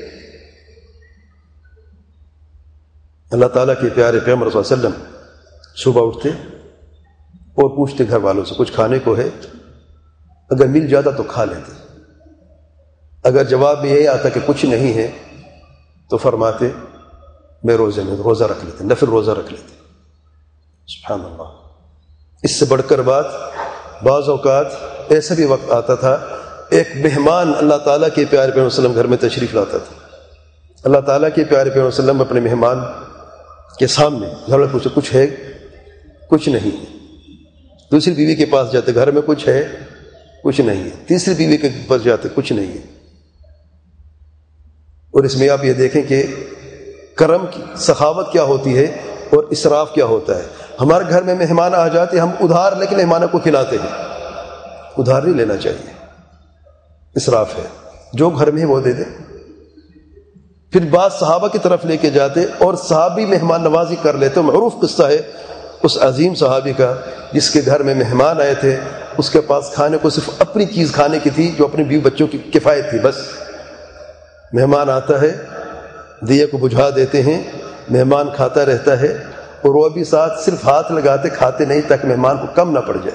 اللہ تعالیٰ کے پیارے پیغمبر صلی اللہ علیہ وسلم صبح اٹھتے اور پوچھتے گھر والوں سے کچھ کھانے کو ہے، اگر مل جاتا تو کھا لیتے، اگر جواب میں یہی آتا کہ کچھ نہیں ہے تو فرماتے میں روزہ رکھ لیتے، نفل روزہ رکھ لیتے. سبحان اللہ. اس سے بڑھ کر بات، بعض اوقات ایسا بھی وقت آتا تھا ایک مہمان اللہ تعالیٰ کے پیارے پیغمبر صلی اللہ علیہ وسلم گھر میں تشریف لاتا تھا. اللہ تعالیٰ کے پیارے پیغمبر صلی اللہ علیہ وسلم اپنے مہمان کے سامنے گھر میں پوچھتے کچھ ہے؟ کچھ نہیں ہے. دوسری بیوی کے پاس جاتے، گھر میں کچھ ہے؟ کچھ نہیں ہے. تیسری بیوی کے پاس جاتے، کچھ نہیں ہے. اور اس میں آپ یہ دیکھیں کہ کرم کی سخاوت کیا ہوتی ہے اور اسراف کیا ہوتا ہے. ہمارے گھر میں مہمان آ جاتے، ہم ادھار لے کے مہمانوں کو کھلاتے ہیں. ادھار نہیں لینا چاہیے، اسراف ہے. جو گھر میں ہے وہ دے دے. پھر بعض صحابہ کی طرف لے کے جاتے اور صحابی مہمان نوازی کر لیتے. معروف قصہ ہے اس عظیم صحابی کا جس کے گھر میں مہمان آئے تھے، اس کے پاس کھانے کو صرف اپنی چیز کھانے کی تھی جو اپنے بیوی بچوں کی کفایت تھی. بس مہمان آتا ہے، دیے کو بجھا دیتے ہیں، مہمان کھاتا رہتا ہے اور وہ بھی ساتھ صرف ہاتھ لگاتے کھاتے نہیں تاکہ مہمان کو کم نہ پڑ جائے.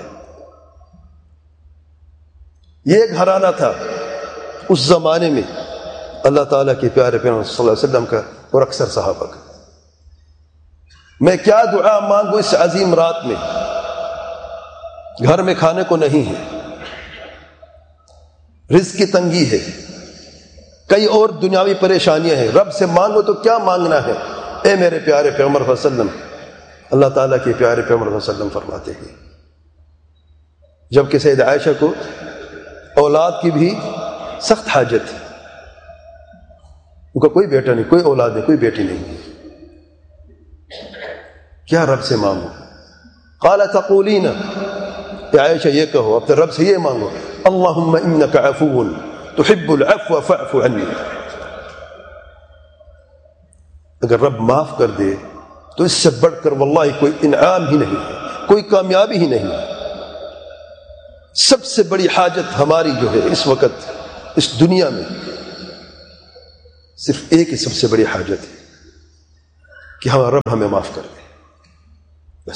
یہ گھرانہ تھا اس زمانے میں اللہ تعالیٰ کے پیارے پیغمبر صلی اللہ علیہ وسلم کا اور اکثر صحابہ کا. میں کیا دعا مانگوں اس عظیم رات میں؟ گھر میں کھانے کو نہیں ہے، رزق کی تنگی ہے، کئی اور دنیاوی پریشانیاں ہیں. رب سے مانگو تو کیا مانگنا ہے؟ اے میرے پیارے پیغمبر صلی اللہ علیہ وسلم، اللہ تعالیٰ کے پیارے پیغمبر صلی اللہ علیہ وسلم فرماتے ہیں جبکہ سید عائشہ کو اولاد کی بھی سخت حاجت تھی. ان کا کوئی بیٹا نہیں، کوئی اولاد نہیں، کوئی بیٹی نہیں. کیا رب سے مانگو؟ قال تقولین، اے عائشہ یہ کہو اپنے رب سے یہ مانگو، اللہم انک عفو تحب العفو فاعف عنی. اگر رب معاف کر دے تو اس سے بڑھ کر واللہ کوئی انعام ہی نہیں ہے، کوئی کامیابی ہی نہیں ہے. سب سے بڑی حاجت ہماری جو ہے اس وقت اس دنیا میں، صرف ایک ہی سب سے بڑی حاجت ہے کہ ہمارا رب ہمیں معاف کر دے، بس۔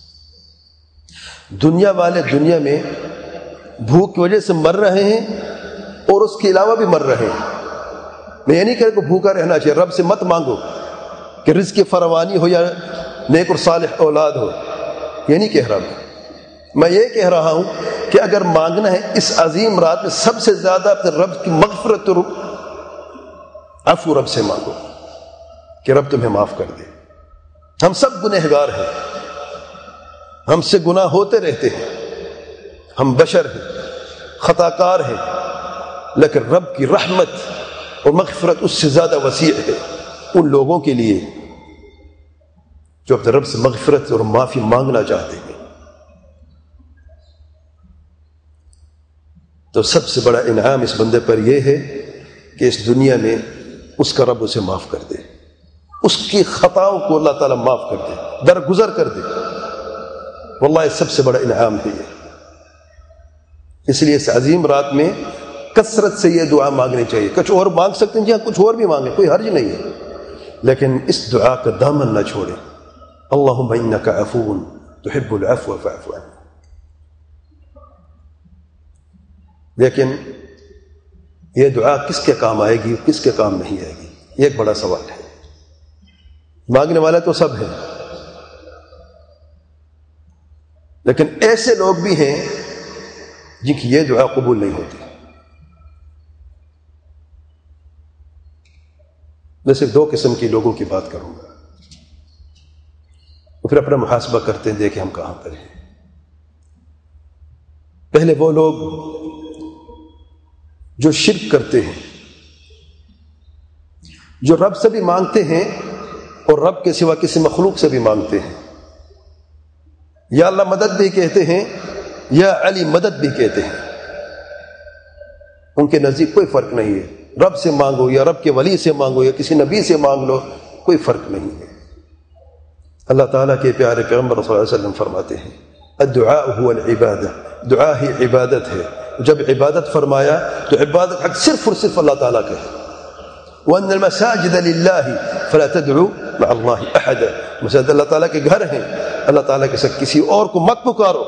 دنیا والے دنیا میں بھوک کی وجہ سے مر رہے ہیں اور اس کے علاوہ بھی مر رہے ہیں۔ میں یہ نہیں کہہ رہا کہ بھوکا رہنا چاہیے، رب سے مت مانگو کہ رزق کی فراوانی ہو یا نیک اور صالح اولاد ہو، یہ نہیں کہہ رہا میں یہ کہہ رہا ہوں کہ اگر مانگنا ہے اس عظیم رات میں سب سے زیادہ اپنے رب کی مغفرت اور عفو رب سے مانگو کہ رب تمہیں معاف کر دے۔ ہم سب گنہگار ہیں، ہم سے گناہ ہوتے رہتے ہیں، ہم بشر ہیں، خطا کار ہیں، لیکن رب کی رحمت اور مغفرت اس سے زیادہ وسیع ہے ان لوگوں کے لیے جو اپنے رب سے مغفرت اور معافی مانگنا چاہتے ہیں۔ تو سب سے بڑا انعام اس بندے پر یہ ہے کہ اس دنیا میں اس کا رب اسے معاف کر دے، اس کی خطاؤں کو اللہ تعالیٰ معاف کر دے، درگزر کر دے۔ واللہ سب سے بڑا انعام ہے یہ۔ اس لیے اس عظیم رات میں کثرت سے یہ دعا مانگنی چاہیے۔ کچھ اور مانگ سکتے ہیں، جی ہاں کچھ اور بھی مانگیں، کوئی حرج نہیں ہے، لیکن اس دعا کا دامن نہ چھوڑیں۔ اللہم انک عفو تحب العفو فاعف عنی۔ لیکن یہ دعا کس کے کام آئے گی، کس کے کام نہیں آئے گی، یہ ایک بڑا سوال ہے۔ مانگنے والے تو سب ہیں، لیکن ایسے لوگ بھی ہیں جن کی یہ دعا قبول نہیں ہوتی۔ میں صرف دو قسم کے لوگوں کی بات کروں گا، پھر اپنا محاسبہ کرتے ہیں، دیکھیں ہم کہاں پر ہیں۔ پہلے وہ لوگ جو شرک کرتے ہیں، جو رب سے بھی مانگتے ہیں اور رب کے سوا کسی مخلوق سے بھی مانگتے ہیں، یا اللہ مدد بھی کہتے ہیں، یا علی مدد بھی کہتے ہیں۔ ان کے نزدیک کوئی فرق نہیں ہے، رب سے مانگو یا رب کے ولی سے مانگو یا کسی نبی سے مانگ لو، کوئی فرق نہیں ہے۔ اللہ تعالیٰ کے پیارے پیغمبر صلی اللہ علیہ وسلم فرماتے ہیں الدعاء هو العبادہ، دعا ہی عبادت ہے۔ جب عبادت فرمایا تو عبادت حق صرف اور صرف اللہ تعالیٰ کا ہے۔ وَأَنَّ الْمَسَاجِدَ لِلَّهِ فَلَا تَدْعُوا مَعَ اللَّهِ أَحَدًا، مساجد اللہ تعالیٰ کے گھر ہیں، اللہ تعالیٰ کے ساتھ کسی اور کو مت پکارو۔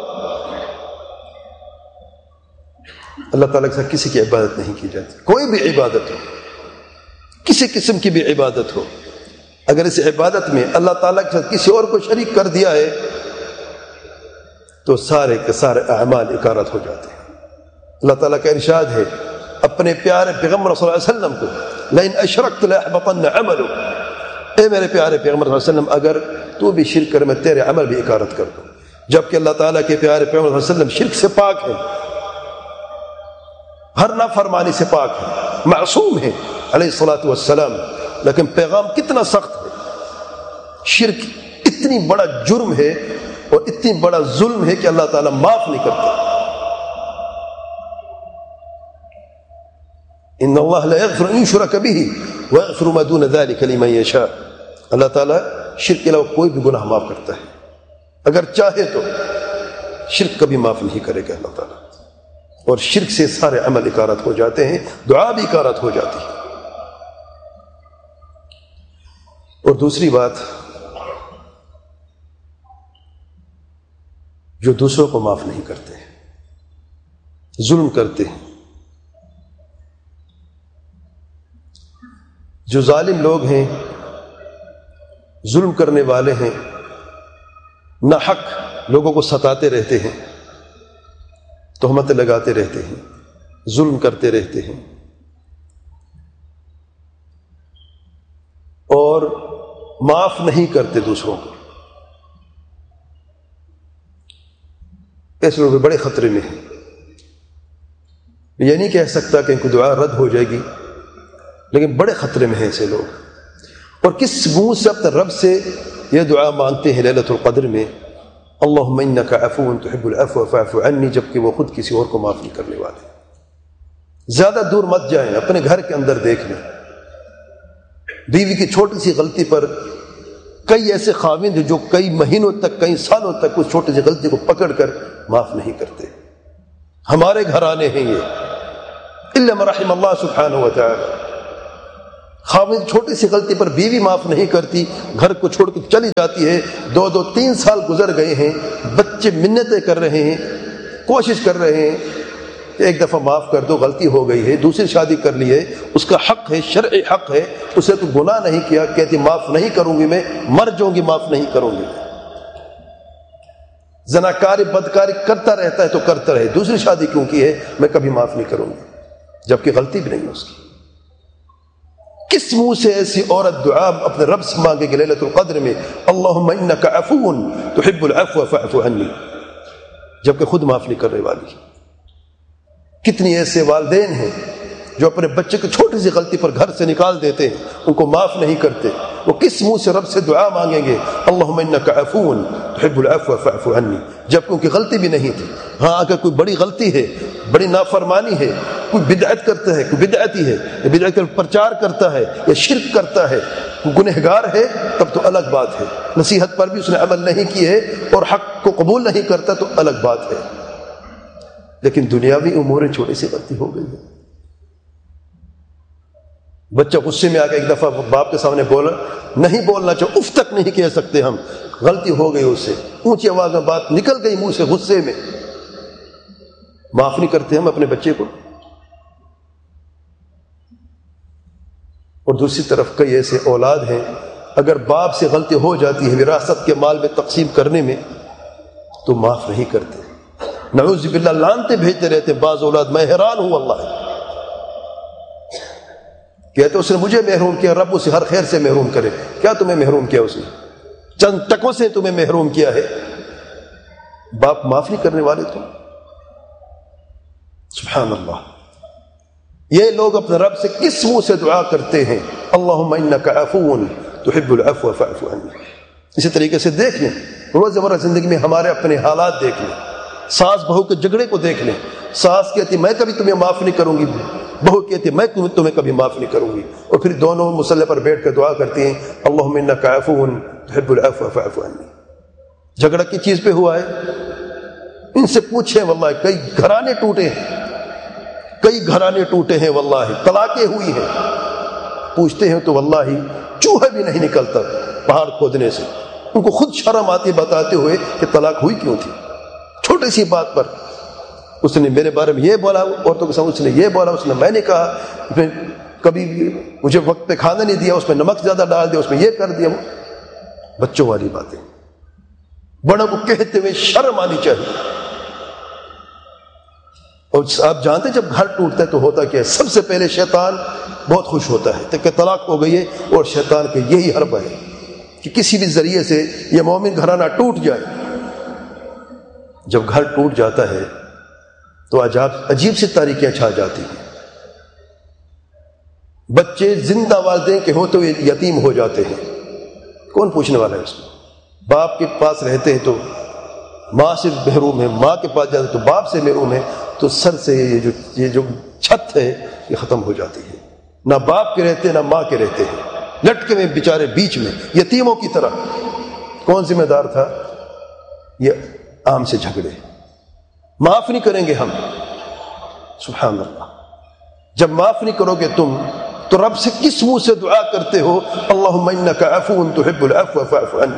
اللہ تعالیٰ کے ساتھ کسی کی عبادت نہیں کی جاتی، کوئی بھی عبادت ہو، کسی قسم کی بھی عبادت ہو، اگر اس عبادت میں اللہ تعالیٰ کے ساتھ کسی اور کو شریک کر دیا ہے تو سارے کے سارے اعمال اکارت ہو جاتے ہیں۔ اللہ تعالیٰ کا ارشاد ہے اپنے پیارے پیغمبر صلی اللہ علیہ وسلم کو لئن اشرکت لأحبطن عملک، اے میرے پیارے پیغمبر صلی اللہ علیہ وسلم اگر تو بھی شرک کر میں تیرے عمل بھی اکارت کر دوں۔ جبکہ اللہ تعالیٰ کے پیارے پیغمبر صلی اللہ علیہ وسلم شرک سے پاک ہیں، ہر نافرمانی سے پاک ہے، معصوم ہے علیہ الصلاۃ والسلام، لیکن پیغام کتنا سخت ہے۔ شرک اتنی بڑا جرم ہے اور اتنی بڑا ظلم ہے کہ اللہ تعالیٰ معاف نہیں کرتا۔ ان اللہ لا یغفر ان یشرک بہ ویغفر ما دون ذلک لمن یشاء، اللہ تعالیٰ شرک کے علاوہ کوئی بھی گناہ معاف کرتا ہے، اگر چاہے تو شرک کبھی معاف نہیں کرے گا اللہ تعالیٰ، اور شرک سے سارے عمل اکارت ہو جاتے ہیں، دعا بھی اکارت ہو جاتی ہے۔ اور دوسری بات، جو دوسروں کو معاف نہیں کرتے، ظلم کرتے ہیں، جو ظالم لوگ ہیں، ظلم کرنے والے ہیں، ناحق لوگوں کو ستاتے رہتے ہیں، تہمتیں لگاتے رہتے ہیں، ظلم کرتے رہتے ہیں، اور معاف نہیں کرتے دوسروں کو، ایسے لوگ بڑے خطرے میں ہیں۔ یہ نہیں کہہ سکتا کہ ان کو دعا رد ہو جائے گی، لیکن بڑے خطرے میں ہیں ایسے لوگ۔ اور کس منہ سے اپنے رب سے یہ دعا مانگتے ہیں لیلۃ القدر میں، اللہم انک عفو تحب العفو فاعف عنی، جبکہ وہ خود کسی اور کو معاف نہیں کرنے والے۔ زیادہ دور مت جائیں، اپنے گھر کے اندر دیکھ لیں، بیوی کی چھوٹی سی غلطی پر کئی ایسے خاوند ہیں جو کئی مہینوں تک، کئی سالوں تک اس چھوٹی سی غلطی کو پکڑ کر معاف نہیں کرتے۔ ہمارے گھرانے ہیں یہ، الا من رحم اللہ سبحانہ و تعالی، خاوند چھوٹی سی غلطی پر بیوی معاف نہیں کرتی، گھر کو چھوڑ کے چلی جاتی ہے، 2-3 سال گزر گئے ہیں، بچے منتیں کر رہے ہیں، کوشش کر رہے ہیں کہ ایک دفعہ معاف کر دو، غلطی ہو گئی ہے، دوسری شادی کر لی ہے، اس کا حق ہے، شرعی حق ہے، اسے تو گناہ نہیں کیا، کہتی معاف نہیں کروں گی، میں مر جاؤں گی، معاف نہیں کروں گی۔ زناکاری بدکاری کرتا رہتا ہے تو کرتا رہے، دوسری شادی کیوں کی ہے، میں کبھی معاف نہیں کروں گی، جبکہ غلطی بھی نہیں اس کی۔ کس منہ سے ایسی عورت دعا اپنے رب سے مانگے گی لیلۃ القدر میں، اللہم انک عفو تحب العفو فاعف عنی، جبکہ خود معاف نہیں کرنے والی۔ کتنی ایسے والدین ہیں جو اپنے بچے کو چھوٹی سی غلطی پر گھر سے نکال دیتے ہیں، ان کو معاف نہیں کرتے، وہ کس منہ سے رب سے دعا مانگیں گے اللہم انک عفو تحب العفو فاعف عنی، جبکہ ان کی غلطی بھی نہیں تھی۔ ہاں اگر کوئی بڑی غلطی ہے، بڑی نافرمانی ہے، کوئی بدعت کرتا ہے، کوئی بدعتی ہے، یا بدعت کا پرچار کرتا ہے یا شرک کرتا ہے، گنہگار ہے، تب تو الگ بات ہے، نصیحت پر بھی اس نے عمل نہیں کی ہے اور حق کو قبول نہیں کرتا تو الگ بات ہے۔ لیکن دنیاوی امور میں چھوٹی سی غلطی ہو گئی ہے، بچہ غصے میں آ کے ایک دفعہ باپ کے سامنے بولا، نہیں بولنا چاہو، اف تک نہیں کہہ سکتے ہم، غلطی ہو گئی اس سے، اونچی آواز میں بات نکل گئی منہ سے غصے میں، معاف نہیں کرتے ہم اپنے بچے کو۔ اور دوسری طرف کئی ایسے اولاد ہیں، اگر باپ سے غلطی ہو جاتی ہے وراثت کے مال میں تقسیم کرنے میں تو معاف نہیں کرتے، نعوذ باللہ لعنتیں بھیجتے رہتے۔ بعض اولاد میں حیران ہوں اللہ، کہتے اس نے مجھے محروم کیا، رب اسے ہر خیر سے محروم کرے۔ کیا تمہیں محروم کیا اس نے؟ چند ٹکوں سے تمہیں محروم کیا ہے، باپ معاف نہیں کرنے والے تم؟ سبحان اللہ، یہ لوگ اپنے رب سے کس منہ سے دعا کرتے ہیں، اللہم انک عفو تحب العفو فاعف عنی۔ اسی طریقے سے دیکھ لیں روزمرہ زندگی میں ہمارے اپنے حالات دیکھ لیں، ساس بہو کے جھگڑے کو دیکھ لیں، ساس کہتی میں کبھی تمہیں معاف نہیں کروں گی، بہو کہتی میں تمہیں کبھی معاف نہیں کروں گی، اور پھر دونوں مصلی پر بیٹھ کر دعا کرتی ہیں اللہم انک عفو تحب العفو فاعف عنی۔ جھگڑا کی چیز پہ ہوا ہے؟ ان سے پوچھیں، واللہ کئی گھرانے ٹوٹے ہیں، کئی گھرانے ٹوٹے ہیں، واللہ طلاقیں ہوئی ہیں، پوچھتے ہیں تو واللہ چوہا بھی نہیں نکلتا پہاڑ کھودنے سے، ان کو خود شرم آتی بتاتے ہوئے کہ طلاق ہوئی کیوں تھی، چھوٹی سی بات پر اس نے میرے بارے میں یہ بولا، عورتوں کے سامنے اس نے یہ بولا، اس نے میں نے کہا، کبھی مجھے وقت پہ کھانا نہیں دیا، اس میں نمک زیادہ ڈال دیا، اس میں یہ کر دیا، بچوں والی باتیں، بڑوں کو کہتے ہوئے شرم آنی چاہیے۔ اور آپ جانتے ہیں جب گھر ٹوٹتا ہے تو ہوتا کیا ہے؟ سب سے پہلے شیطان بہت خوش ہوتا ہے کہ طلاق ہو گئی ہے، اور شیطان کا یہی حربہ ہے کہ کسی بھی ذریعے سے یہ مومن گھرانہ ٹوٹ جائے۔ جب گھر ٹوٹ جاتا ہے تو عجیب سی تاریکیاں چھا جاتی ہیں، بچے زندہ والدین کے ہوتے ہوئے یتیم ہو جاتے ہیں، کون پوچھنے والا ہے اس میں؟ باپ کے پاس رہتے ہیں تو ماں سے محروم ہے، ماں کے پاس جاتے تو باپ سے محروم ہے، تو سر سے یہ جو چھت ہے یہ ختم ہو جاتی ہے، نہ باپ کے رہتے نہ ماں کے رہتے ہیں، لٹکے میں بیچارے بیچ میں یتیموں کی طرح۔ کون ذمہ دار تھا؟ یہ عام سے جھگڑے، معاف نہیں کریں گے ہم، سبحان اللہ۔ جب معاف نہیں کرو گے تم تو رب سے کس منہ سے دعا کرتے ہو اللہم انک عفو تحب العفو فاعف عنی؟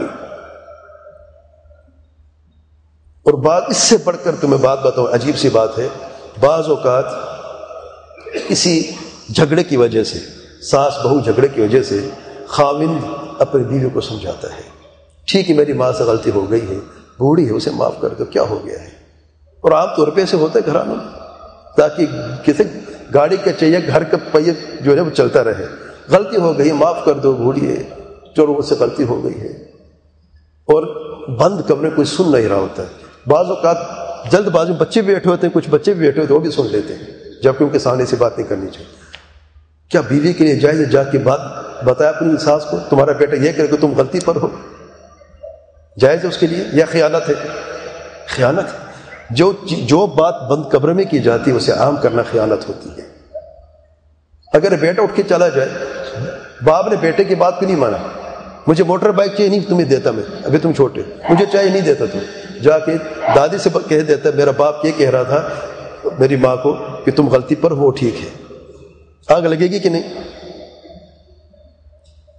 اور بات اس سے بڑھ کر تمہیں بات بتاؤں، عجیب سی بات ہے، بعض اوقات کسی جھگڑے کی وجہ سے، ساس بہو جھگڑے کی وجہ سے خاوند اپنی بیوی کو سمجھاتا ہے، ٹھیک ہے میری ماں سے غلطی ہو گئی ہے، بوڑھی ہے، اسے معاف کر دو، کیا ہو گیا ہے؟ اور عام طور پہ ایسے ہوتا ہے گھرانوں میں، تاکہ کسی گاڑی کا چہیے گھر کا پہیہ جو ہے وہ چلتا رہے، غلطی ہو گئی معاف کر دو، بوڑھی ہے، چلو اس سے غلطی ہو گئی ہے، اور بند کمرے کوئی سن نہیں رہا ہوتا ہے۔ بعض اوقات جلد بازی میں بچے بھی بیٹھے ہوتے ہیں، کچھ بچے بھی بیٹھے ہوتے ہیں، وہ بھی سن لیتے ہیں، جبکہ ان کے سامنے سے بات نہیں کرنی چاہیے۔ کیا بیوی کے لیے جائز جا کے بات بتایا اپنی ساس کو تمہارا بیٹا یہ کرے کہ تم غلطی پر ہو؟ جائز ہے اس کے لیے یا خیانت ہے؟ خیانت ہے۔ جو بات بند کمرے میں کی جاتی ہے اسے عام کرنا خیانت ہوتی ہے۔ اگر بیٹا اٹھ کے چلا جائے، باپ نے بیٹے کی بات کو نہیں مانا، مجھے موٹر بائک چاہیے نہیں تمہیں دیتا، میں ابھی تم چھوٹے، مجھے چاہیے نہیں دیتا، تم جا کے دادی سے کہہ دیتا میرا باپ یہ کہہ رہا تھا میری ماں کو کہ تم غلطی پر، وہ ٹھیک ہے، آگ لگے گی کہ نہیں؟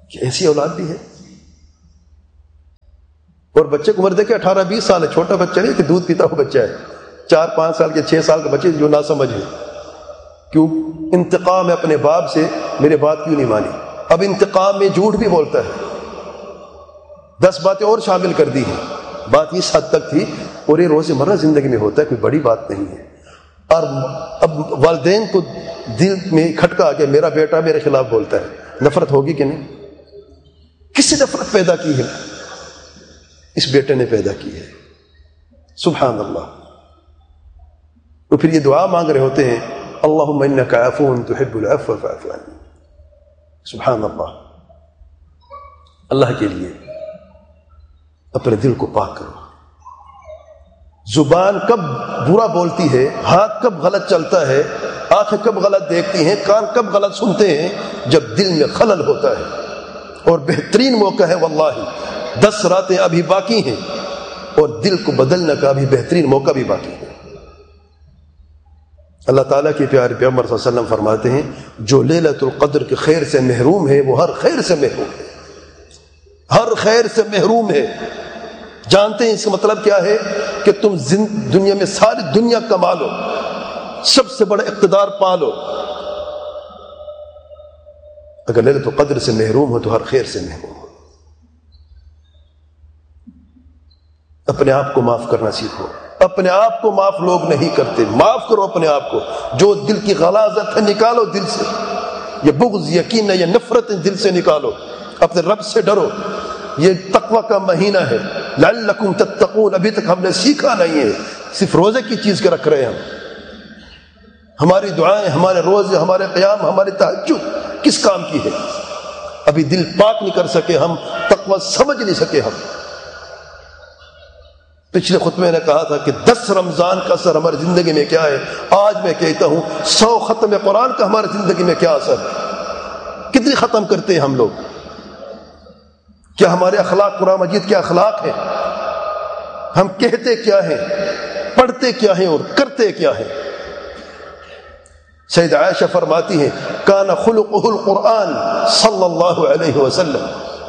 کہ ایسی اولاد بھی ہے. اور بچے کو عمر دیکھے 18-20 سال ہے, چھوٹا بچہ نہیں کہ دودھ پیتا ہوا بچہ ہے, 4-5 سال کے 6 سال کے بچے جو نہ سمجھ ہے. کیوں؟ انتقام ہے اپنے باپ سے, میرے بات کیوں نہیں مانی. اب انتقام میں جھوٹ بھی بولتا ہے, 10 باتیں اور شامل کر دی ہیں. بات اس حد تک تھی, اور یہ روزمرہ زندگی میں ہوتا ہے, کوئی بڑی بات نہیں ہے. اور اب والدین کو دل میں کھٹکا آ کے میرا بیٹا میرے خلاف بولتا ہے, نفرت ہوگی کہ نہیں؟ کس نے نفرت پیدا کی ہے؟ اس بیٹے نے پیدا کی ہے. سبحان اللہ. تو پھر یہ دعا مانگ رہے ہوتے ہیں, اللہم انک عفو تحب العفو فاعف عنی. سبحان اللہ. اللہ کے لیے اپنے دل کو پاک کرو. زبان کب برا بولتی ہے, ہاتھ کب غلط چلتا ہے, آنکھیں کب غلط دیکھتی ہیں, کان کب غلط سنتے ہیں؟ جب دل میں خلل ہوتا ہے. اور بہترین موقع ہے واللہ, 10 راتیں ابھی باقی ہیں, اور دل کو بدلنے کا بھی بہترین موقع بھی باقی ہے. اللہ تعالیٰ کے پیارے پیغمبر صلی اللہ علیہ وسلم فرماتے ہیں, جو لیلۃ القدر کے خیر سے محروم ہے وہ ہر خیر سے محروم ہے, ہر خیر سے محروم ہے. جانتے ہیں اس کا مطلب کیا ہے؟ کہ تم دنیا میں ساری دنیا کما لو, سب سے بڑا اقتدار پا لو, اگر لیلۃ القدر سے محروم ہو تو ہر خیر سے محروم ہو. اپنے آپ کو معاف کرنا سیکھو. اپنے آپ کو معاف لوگ نہیں کرتے, معاف کرو اپنے آپ کو. جو دل کی غلاظت ہے نکالو دل سے, یہ بغض, یقین ہے, یہ نفرت دل سے نکالو. اپنے رب سے ڈرو. یہ تقوی کا مہینہ ہے, لعلکم تتقون. ابھی تک ہم نے سیکھا نہیں ہے, صرف روزے کی چیز کے رکھ رہے ہیں ہم. ہماری دعائیں, ہمارے روزے, ہمارے قیام, ہماری تہجد کس کام کی ہے؟ ابھی دل پاک نہیں کر سکے ہم, تقوی سمجھ نہیں سکے ہم. پچھلے خطبے نے کہا تھا کہ 10 رمضان کا اثر ہماری زندگی میں کیا ہے. آج میں کہتا ہوں 100 ختم قرآن کا ہماری زندگی میں کیا اثر ہے. کتنی ختم کرتے ہیں ہم لوگ؟ کیا ہمارے اخلاق قرآن مجید کے اخلاق ہیں؟ ہم کہتے کیا ہیں, پڑھتے کیا ہیں, اور کرتے کیا ہیں؟ سید عائشہ فرماتی ہیں, کان خلقہ القرآن صلی اللہ علیہ وسلم.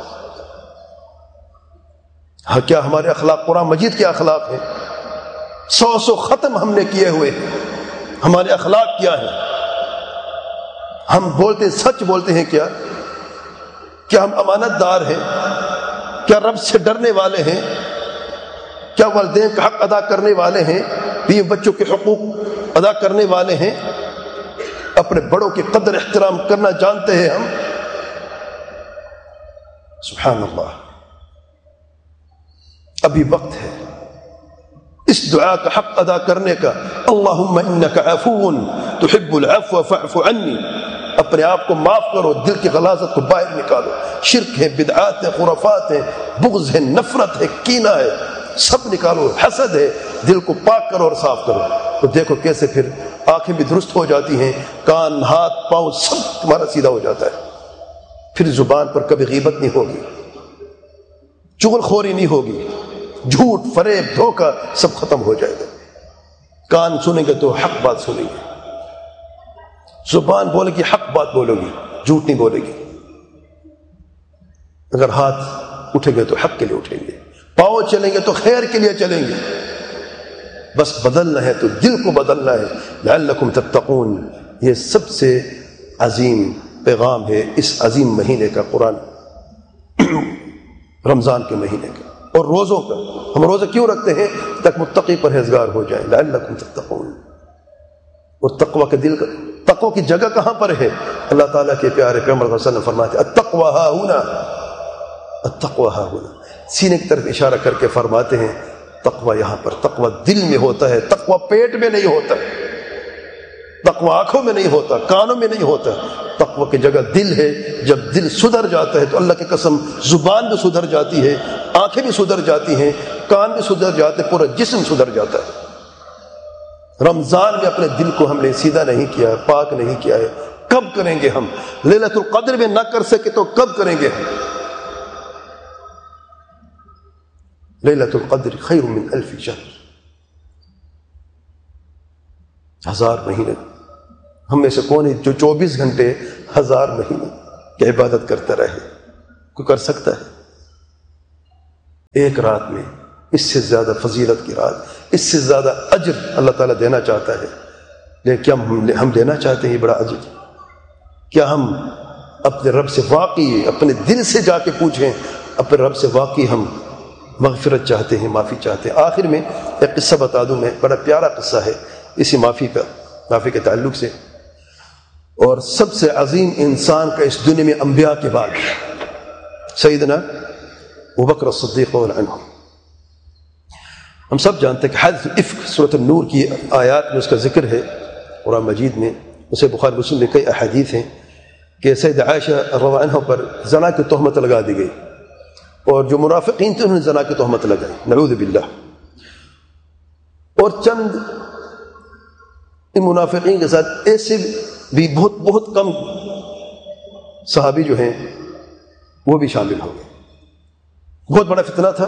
ہاں, کیا ہمارے اخلاق قرآن مجید کے اخلاق ہیں؟ 100 ختم ہم نے کیے ہوئے ہیں. ہمارے اخلاق کیا ہیں؟ ہم بولتے سچ بولتے ہیں کیا؟ کیا ہم امانت دار ہیں؟ کیا رب سے ڈرنے والے ہیں؟ کیا والدین کا حق ادا کرنے والے ہیں؟ بیوی بچوں کے حقوق ادا کرنے والے ہیں؟ اپنے بڑوں کی قدر احترام کرنا جانتے ہیں ہم؟ سبحان اللہ. ابھی وقت ہے اس دعا کا حق ادا کرنے کا. اللہم انک عفو تحب العفو فاعف عنی. اپنے آپ کو معاف کرو, دل کی غلاظت کو باہر نکالو. شرک ہے, بدعات ہے, خرافات ہے, بغض ہے, نفرت ہے, کینہ ہے, سب نکالو. حسد ہے, دل کو پاک کرو اور صاف کرو. تو دیکھو کیسے پھر آنکھیں بھی درست ہو جاتی ہیں, کان, ہاتھ, پاؤں سب تمہارا سیدھا ہو جاتا ہے. پھر زبان پر کبھی غیبت نہیں ہوگی, چغل خوری نہیں ہوگی, جھوٹ, فریب, دھوکہ سب ختم ہو جائے گا. کان سنیں گے تو حق بات سنیں گے, زبان بولے گی حق بات بولو گی, جھوٹ نہیں بولے گی. اگر ہاتھ اٹھیں گے تو حق کے لیے اٹھیں گے, پاؤں چلیں گے تو خیر کے لیے چلیں گے. بس بدلنا ہے تو دل کو بدلنا ہے. لعلکم تتقون. یہ سب سے عظیم پیغام ہے اس عظیم مہینے کا, قرآن رمضان کے مہینے کا اور روزوں کا. ہم روزے کیوں رکھتے ہیں؟ تاکہ متقی پرہیزگار ہو جائیں. لعلکم تتقون. اور تقوی کے دل کا, تقوی کی جگہ کہاں پر ہے؟ اللہ تعالیٰ کے پیارے پیغمبر صلی اللہ علیہ وسلم فرماتے ہیں التقوی ها هنا, التقوی ها هنا. سینے کی طرف اشارہ کر کے فرماتے ہیں تقوی یہاں پر. تقوی دل میں ہوتا ہے, تقوی پیٹ میں نہیں ہوتا, تقوی آنکھوں میں نہیں ہوتا, کانوں میں نہیں ہوتا. تقوی کی جگہ دل ہے. جب دل سدھر جاتا ہے تو اللہ کی قسم زبان بھی سدھر جاتی ہے, آنکھیں بھی سدھر جاتی ہیں, کان بھی سدھر جاتے, پورا جسم سدھر جاتا ہے. رمضان میں اپنے دل کو ہم نے سیدھا نہیں کیا, پاک نہیں کیا ہے. کب کریں گے ہم؟ لیلۃ القدر میں نہ کر سکے تو کب کریں گے ہم؟ لیلۃ القدر خیر من 1000 شہر. 1000 مہینے. ہم میں سے کون ہے جو 24 گھنٹے 1000 مہینے کی عبادت کرتا رہے؟ کوئی کر سکتا ہے؟ ایک رات میں اس سے زیادہ فضیلت کی رات، اس سے زیادہ اجر اللہ تعالیٰ دینا چاہتا ہے، لیکن کیا ہم لینا چاہتے ہیں یہ بڑا اجر؟ کیا ہم اپنے رب سے واقعی اپنے دل سے جا کے پوچھیں، اپنے رب سے واقعی ہم مغفرت چاہتے ہیں، معافی چاہتے ہیں؟ آخر میں ایک قصہ بتا دوں میں، بڑا پیارا قصہ ہے اسی معافی کے تعلق سے، اور سب سے عظیم انسان کا اس دنیا میں انبیاء کے بعد سیدنا ابوبکر الصدیق رضی اللہ عنہ۔ ہم سب جانتے ہیں کہ حادثۃ الافک سورۃ النور کی آیات میں اس کا ذکر ہے قرآن مجید میں، اسے بخاری مسلم میں کئی احادیث ہیں کہ سیدہ عائشہ رضی اللہ عنہ پر زنا کی تہمت لگا دی گئی، اور جو منافقین تھے انہوں نے زنا کی تہمت لگائی، نعوذ باللہ۔ اور چند ان منافقین کے ساتھ ایسے بھی بہت کم صحابی جو ہیں وہ بھی شامل ہو گئے۔ بہت بڑا فتنہ تھا،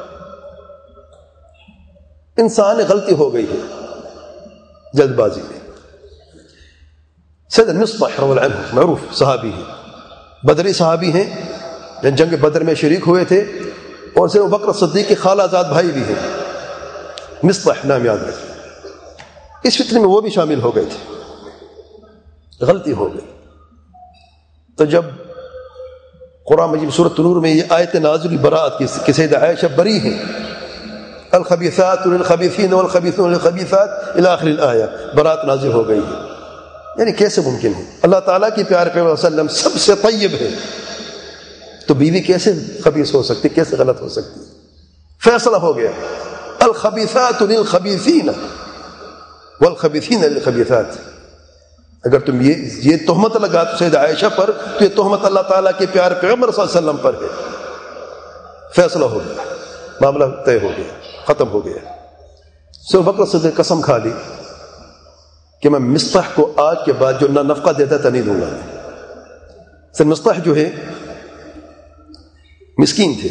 انسان غلطی ہو گئی ہے جلد بازی میں۔ سیدنا مصطح رضی اللہ عنہ معروف صحابی ہیں، بدری صحابی ہیں، جنگ بدر میں شریک ہوئے تھے، اور سیدنا ابوبکر صدیق کے خالہ زاد بھائی بھی ہیں، مصطح نام یاد رکھیں۔ اس فتنے میں وہ بھی شامل ہو گئے تھے، غلطی ہو گئی۔ تو جب قرآن مجید سورۃ نور میں یہ آیت نازل برات کی سیدہ عائشہ بری ہیں، الخبیثات للخبیثین والخبیثون للخبیثات الی آخر الآیہ، برات نازل ہو گئی ہے۔ یعنی کیسے ممکن ہے؟ اللہ تعالیٰ کی پیارے پیغمبر صلی اللہ علیہ وسلم سب سے طیب ہے، تو بیوی کیسے خبیث ہو سکتی، کیسے غلط ہو سکتی؟ فیصلہ ہو گیا، الخبیثات للخبیثین والخبیثین للخبیثات۔ اگر تم یہ تہمت لگا تو سیدہ عائشہ پر، تو یہ تہمت اللہ تعالیٰ کے پیارے پیغمبر صلی اللہ علیہ وسلم پر ہے۔ فیصلہ ہو گیا، معاملہ طے ہو گیا، ختم ہو گیا۔ سو بکر صدیق قسم کھا لی کہ میں مصطح کو آج کے بعد جو نہ نفقہ دیتا تھا نہیں دوں گا۔ سر مصطح جو ہے مسکین تھے،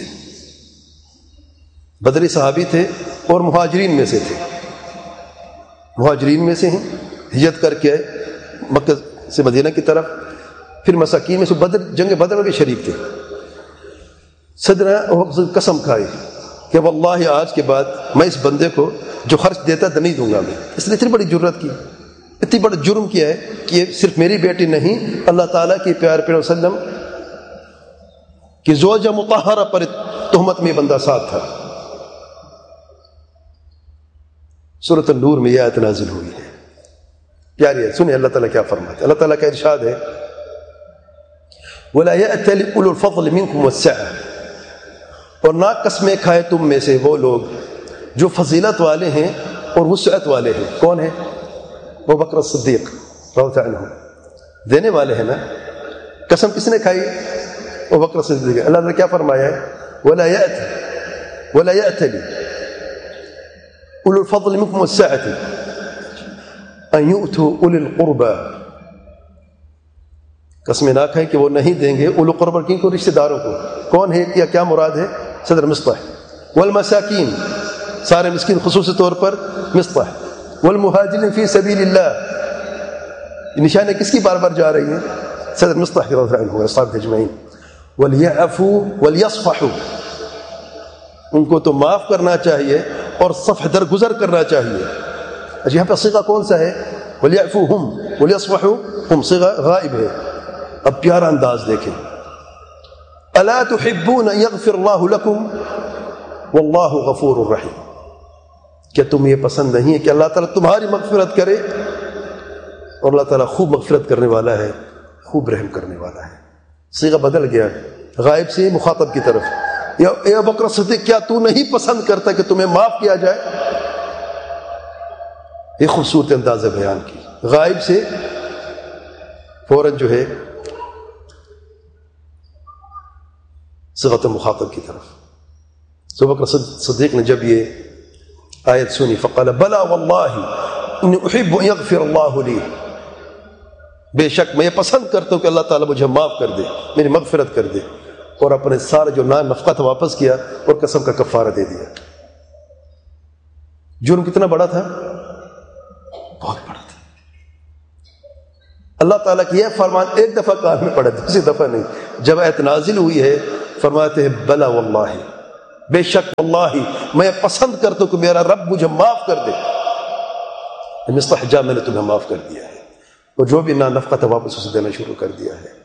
بدری صحابی تھے، اور مہاجرین میں سے تھے، مہاجرین میں سے ہیں، ہجرت کر کے مکہ سے مدینہ کی طرف، پھر مساکین میں سے جنگ بدر میں بھی شریک تھے۔ صدر قسم کھائی کہ واللہ آج کے بعد میں اس بندے کو جو خرچ دیتا تھا نہیں دوں گا میں۔ اس نے اتنی بڑی جرت کی، اتنی بڑا جرم کیا ہے کہ صرف میری بیٹی نہیں، اللہ تعالیٰ کی پیارے پیغمبر صلی اللہ علیہ وسلم کی زوجہ مطہرہ پر تہمت میں بندہ ساتھ تھا۔ سورۃ النور میں یہ آیت نازل ہوئی ہے، پیاری ہے، سنیں اللہ تعالیٰ کیا فرماتے ہیں۔ اللہ تعالیٰ کا ارشاد ہے وَلَا يَأْتَلِ أُولُو الْفَضْلِ مِنْكُمْ وَالسَّعَةِ، اور نہ قسمیں کھائے تم میں سے وہ لوگ جو فضیلت والے ہیں اور وسعت والے ہیں۔ کون ہیں؟ ابوبکر الصدیق رضی اللہ عنہ، دینے والے ہیں نا۔ قسم کس نے کھائی؟ ابوبکر الصدیق۔ اللہ نے کیا فرمایا ہے؟ وَلَا يَأْتَلِ أُولُو الْفَضْلِ مِنْكُمْ وَالسَّعَةِ أَنْ يُؤْتُوا أُولِي الْقُرْبَى، قسمیں نہ کھائیں کہ وہ نہیں دیں گے اولو قربا، کن کو؟ رشتہ داروں کو۔ کون ہے یا کیا مراد ہے؟ صدر مصطح۔ والمساکین، سارے مسکین خصوصی طور پر مصطح۔ والمہاجرین فی سبیل اللہ، نشانیں کس کی بار بار جا رہی ہیں؟ صدر مصطح رضی اللہ عنہ واصحابہ اجمعین۔ ولیعفوا ولیصفحوا، ان کو تو معاف کرنا چاہیے اور صفح درگزر کرنا چاہیے۔ اچھا یہاں پہ صیغہ کون سا ہے؟ ولیعفوا ہم ولیصفحوا ہم، صیغہ غائب ہے۔ اب پیارا انداز دیکھیں، الا تحبون ان یغفر اللہ لکم واللہ غفور الرحیم، کیا تم یہ پسند نہیں ہے کہ اللہ تعالیٰ تمہاری مغفرت کرے؟ اور اللہ تعالیٰ خوب مغفرت کرنے والا ہے، خوب رحم کرنے والا ہے۔ صیغہ بدل گیا، غائب سے مخاطب کی طرف، یا اے ابوبکر صدیق کیا تو نہیں پسند کرتا کہ تمہیں معاف کیا جائے؟ یہ خوبصورت انداز ہے بیان کی، غائب سے فوراً جو ہے صیغۃ مخاطب کی طرف۔ ابوبکر صدیق نے جب یہ آیت سنی فقال بلا واللہ انی احب ان یغفر اللہ لی، بے شک میں یہ پسند کرتا ہوں کہ اللہ تعالیٰ مجھے معاف کر دے، میری مغفرت کر دے، اور اپنے سارے جو نفقہ تھا واپس کیا اور قسم کا کفارہ دے دیا۔ جرم کتنا بڑا تھا؟ بہت بڑا تھا۔ اللہ تعالیٰ کی یہ فرمان ایک دفعہ کان میں پڑا، دوسری دفعہ نہیں۔ جب آیت نازل ہوئی ہے فرماتے ہیں بلا واللہ، بے شک واللہ میں پسند کرتا ہوں کہ میرا رب مجھے معاف کر دے، مستحجا میں نے تمہیں معاف کر دیا ہے، اور جو بھی نفقہ تھا واپس اسے دینا شروع کر دیا ہے۔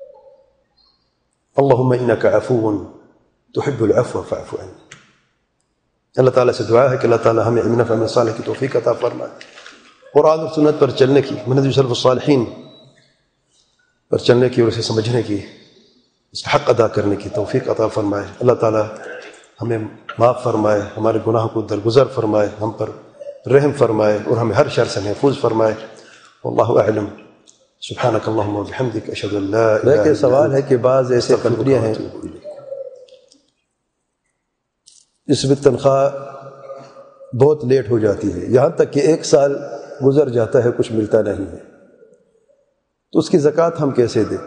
اللہم انک عفو تحب العفو فاعف عنی۔ اللہ تعالیٰ سے دعا ہے کہ اللہ تعالیٰ ہمیں علم نافع عمل صالح کی توفیق عطا فرمائے، قرآن اور سنت پر چلنے کی، منہج سلف الصالحین پر چلنے کی اور اسے سمجھنے کی، اس کا حق ادا کرنے کی توفیق عطا فرمائے۔ اللہ تعالیٰ ہمیں معاف فرمائے، ہمارے گناہوں کو درگزر فرمائے، ہم پر رحم فرمائے اور ہمیں ہر شر سے محفوظ فرمائے۔ واللہ اعلم، سبحانک اللہم وبحمدک، اشہد ان لا الہ الا انت۔ سوال ہے کہ بعض ایسے کنٹریاں ہیں جس میں تنخواہ بہت لیٹ ہو جاتی ہے، یہاں تک کہ 1 سال گزر جاتا ہے کچھ ملتا نہیں ہے، تو اس کی زکوٰۃ ہم کیسے دیں؟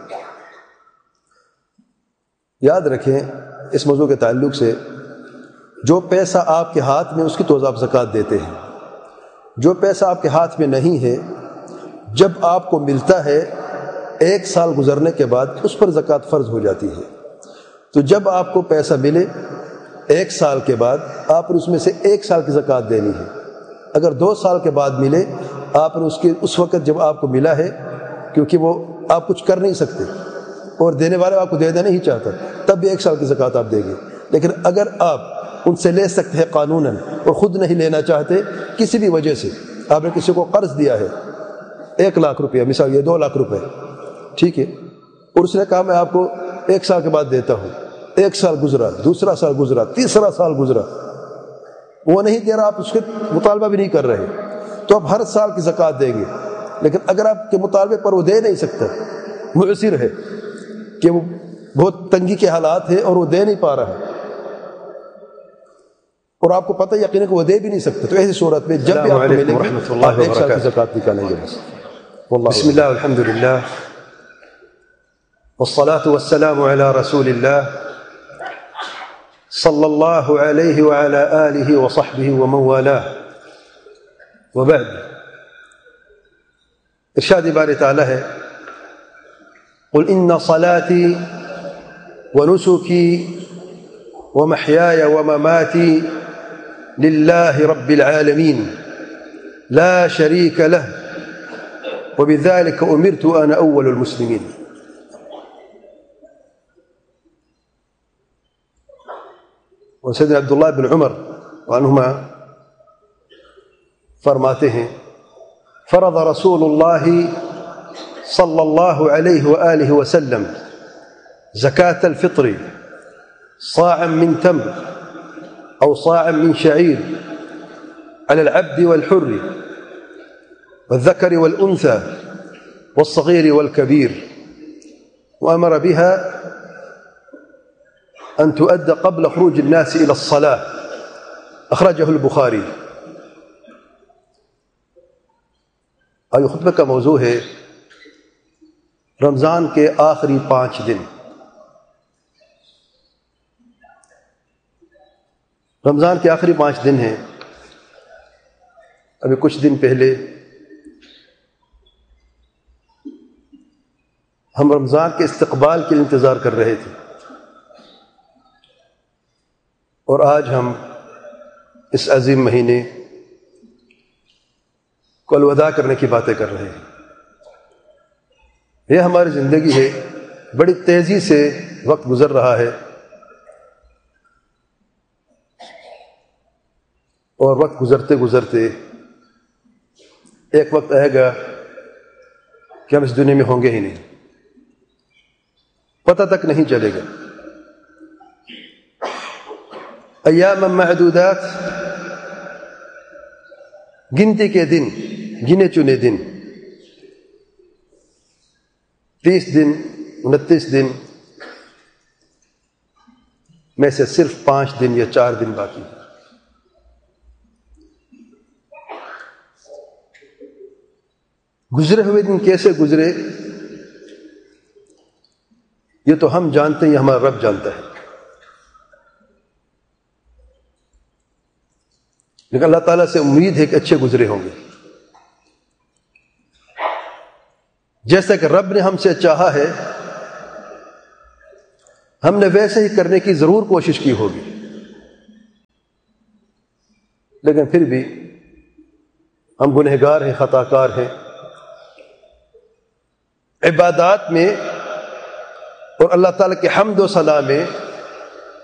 یاد رکھیں اس موضوع کے تعلق سے، جو پیسہ آپ کے ہاتھ میں اس کی تو آپ زکوٰۃ دیتے ہیں، جو پیسہ آپ کے ہاتھ میں نہیں ہے جب آپ کو ملتا ہے 1 سال گزرنے کے بعد اس پر زکوٰۃ فرض ہو جاتی ہے۔ تو جب آپ کو پیسہ ملے 1 سال کے بعد آپ نے اس میں سے 1 سال کی زکوٰۃ دینی ہے۔ اگر 2 سال کے بعد ملے آپ نے اس وقت جب آپ کو ملا ہے، کیونکہ وہ آپ کچھ کر نہیں سکتے اور دینے والا آپ کو دینا نہیں چاہتا، تب بھی 1 سال کی زکوٰۃ آپ دیں گے۔ لیکن اگر آپ ان سے لے سکتے ہیں قانوناً اور خود نہیں لینا چاہتے کسی بھی وجہ سے، آپ نے کسی کو قرض دیا ہے 1 لاکھ روپیہ، مثال یہ 2 لاکھ روپے، ٹھیک ہے، اور اس نے کہا میں آپ کو 1 سال کے بعد دیتا ہوں، 1 سال گزرا، دوسرا سال گزرا، تیسرا سال گزرا، وہ نہیں دے رہا، آپ اس کے مطالبہ بھی نہیں کر رہے، تو آپ ہر سال کی زکوٰۃ دیں گے۔ لیکن اگر آپ کے مطالبے پر وہ دے نہیں سکتا، معسر ہے کہ وہ بہت تنگی کے حالات ہے اور وہ دے نہیں پا رہا، اور آپ کو پتہ یقین کہ وہ دے بھی نہیں سکتا، تو ایسی صورت میں جب بھی آپ کو ملے گی آپ 1 سال کی زکوٰۃ نکالیں گے بس۔ بسم اللہ والحمد للہ والصلاة والسلام على رسول اللہ صلی اللہ علیہ وعلى آلہ وصحبہ ومن والاه وبعد۔ ارشاد باری تعالیٰ ہے قل ان صلاتي ونسكي ومحياي ومماتي لله رب العالمين لا شريك له وبذلك أمرت وأنا أول المسلمين۔ وسيدنا عبداللہ بن عمر عنہما فرماتے ہیں فرض رسول اللہ صلی اللہ علیہ وآلہ وسلم زکاة الفطر صاعا من تمر أو صاعا من شعير على العبد والحر والذكر والأنثى والصغير والكبير، وأمر بها أن تؤدى قبل خروج الناس إلى الصلاة، أخرجه البخاري۔ آج خطبہ کا موضوع ہے رمضان کے آخری 5 دن۔ رمضان کے آخری 5 دن ہیں۔ ابھی کچھ دن پہلے ہم رمضان کے استقبال کے انتظار کر رہے تھے، اور آج ہم اس عظیم مہینے کو الوداع کرنے کی باتیں کر رہے ہیں۔ یہ ہماری زندگی ہے، بڑی تیزی سے وقت گزر رہا ہے، اور وقت گزرتے گزرتے ایک وقت آئے گا کہ ہم اس دنیا میں ہوں گے ہی نہیں، پتہ تک نہیں چلے گا۔ ایام معدودات، گنتی کے دن، گنے چنے دن، 30 دن 29 دن میں سے صرف 5 دن یا 4 دن باقی ہیں۔ گزرے ہوئے دن کیسے گزرے یہ تو ہم جانتے ہیں، یہ ہمارا رب جانتا ہے، لیکن اللہ تعالیٰ سے امید ہے کہ اچھے گزرے ہوں گے۔ جیسا کہ رب نے ہم سے چاہا ہے ہم نے ویسے ہی کرنے کی ضرور کوشش کی ہوگی، لیکن پھر بھی ہم گنہگار ہیں، خطا کار ہیں۔ عبادات میں اور اللہ تعالیٰ کے حمد و ثنا میں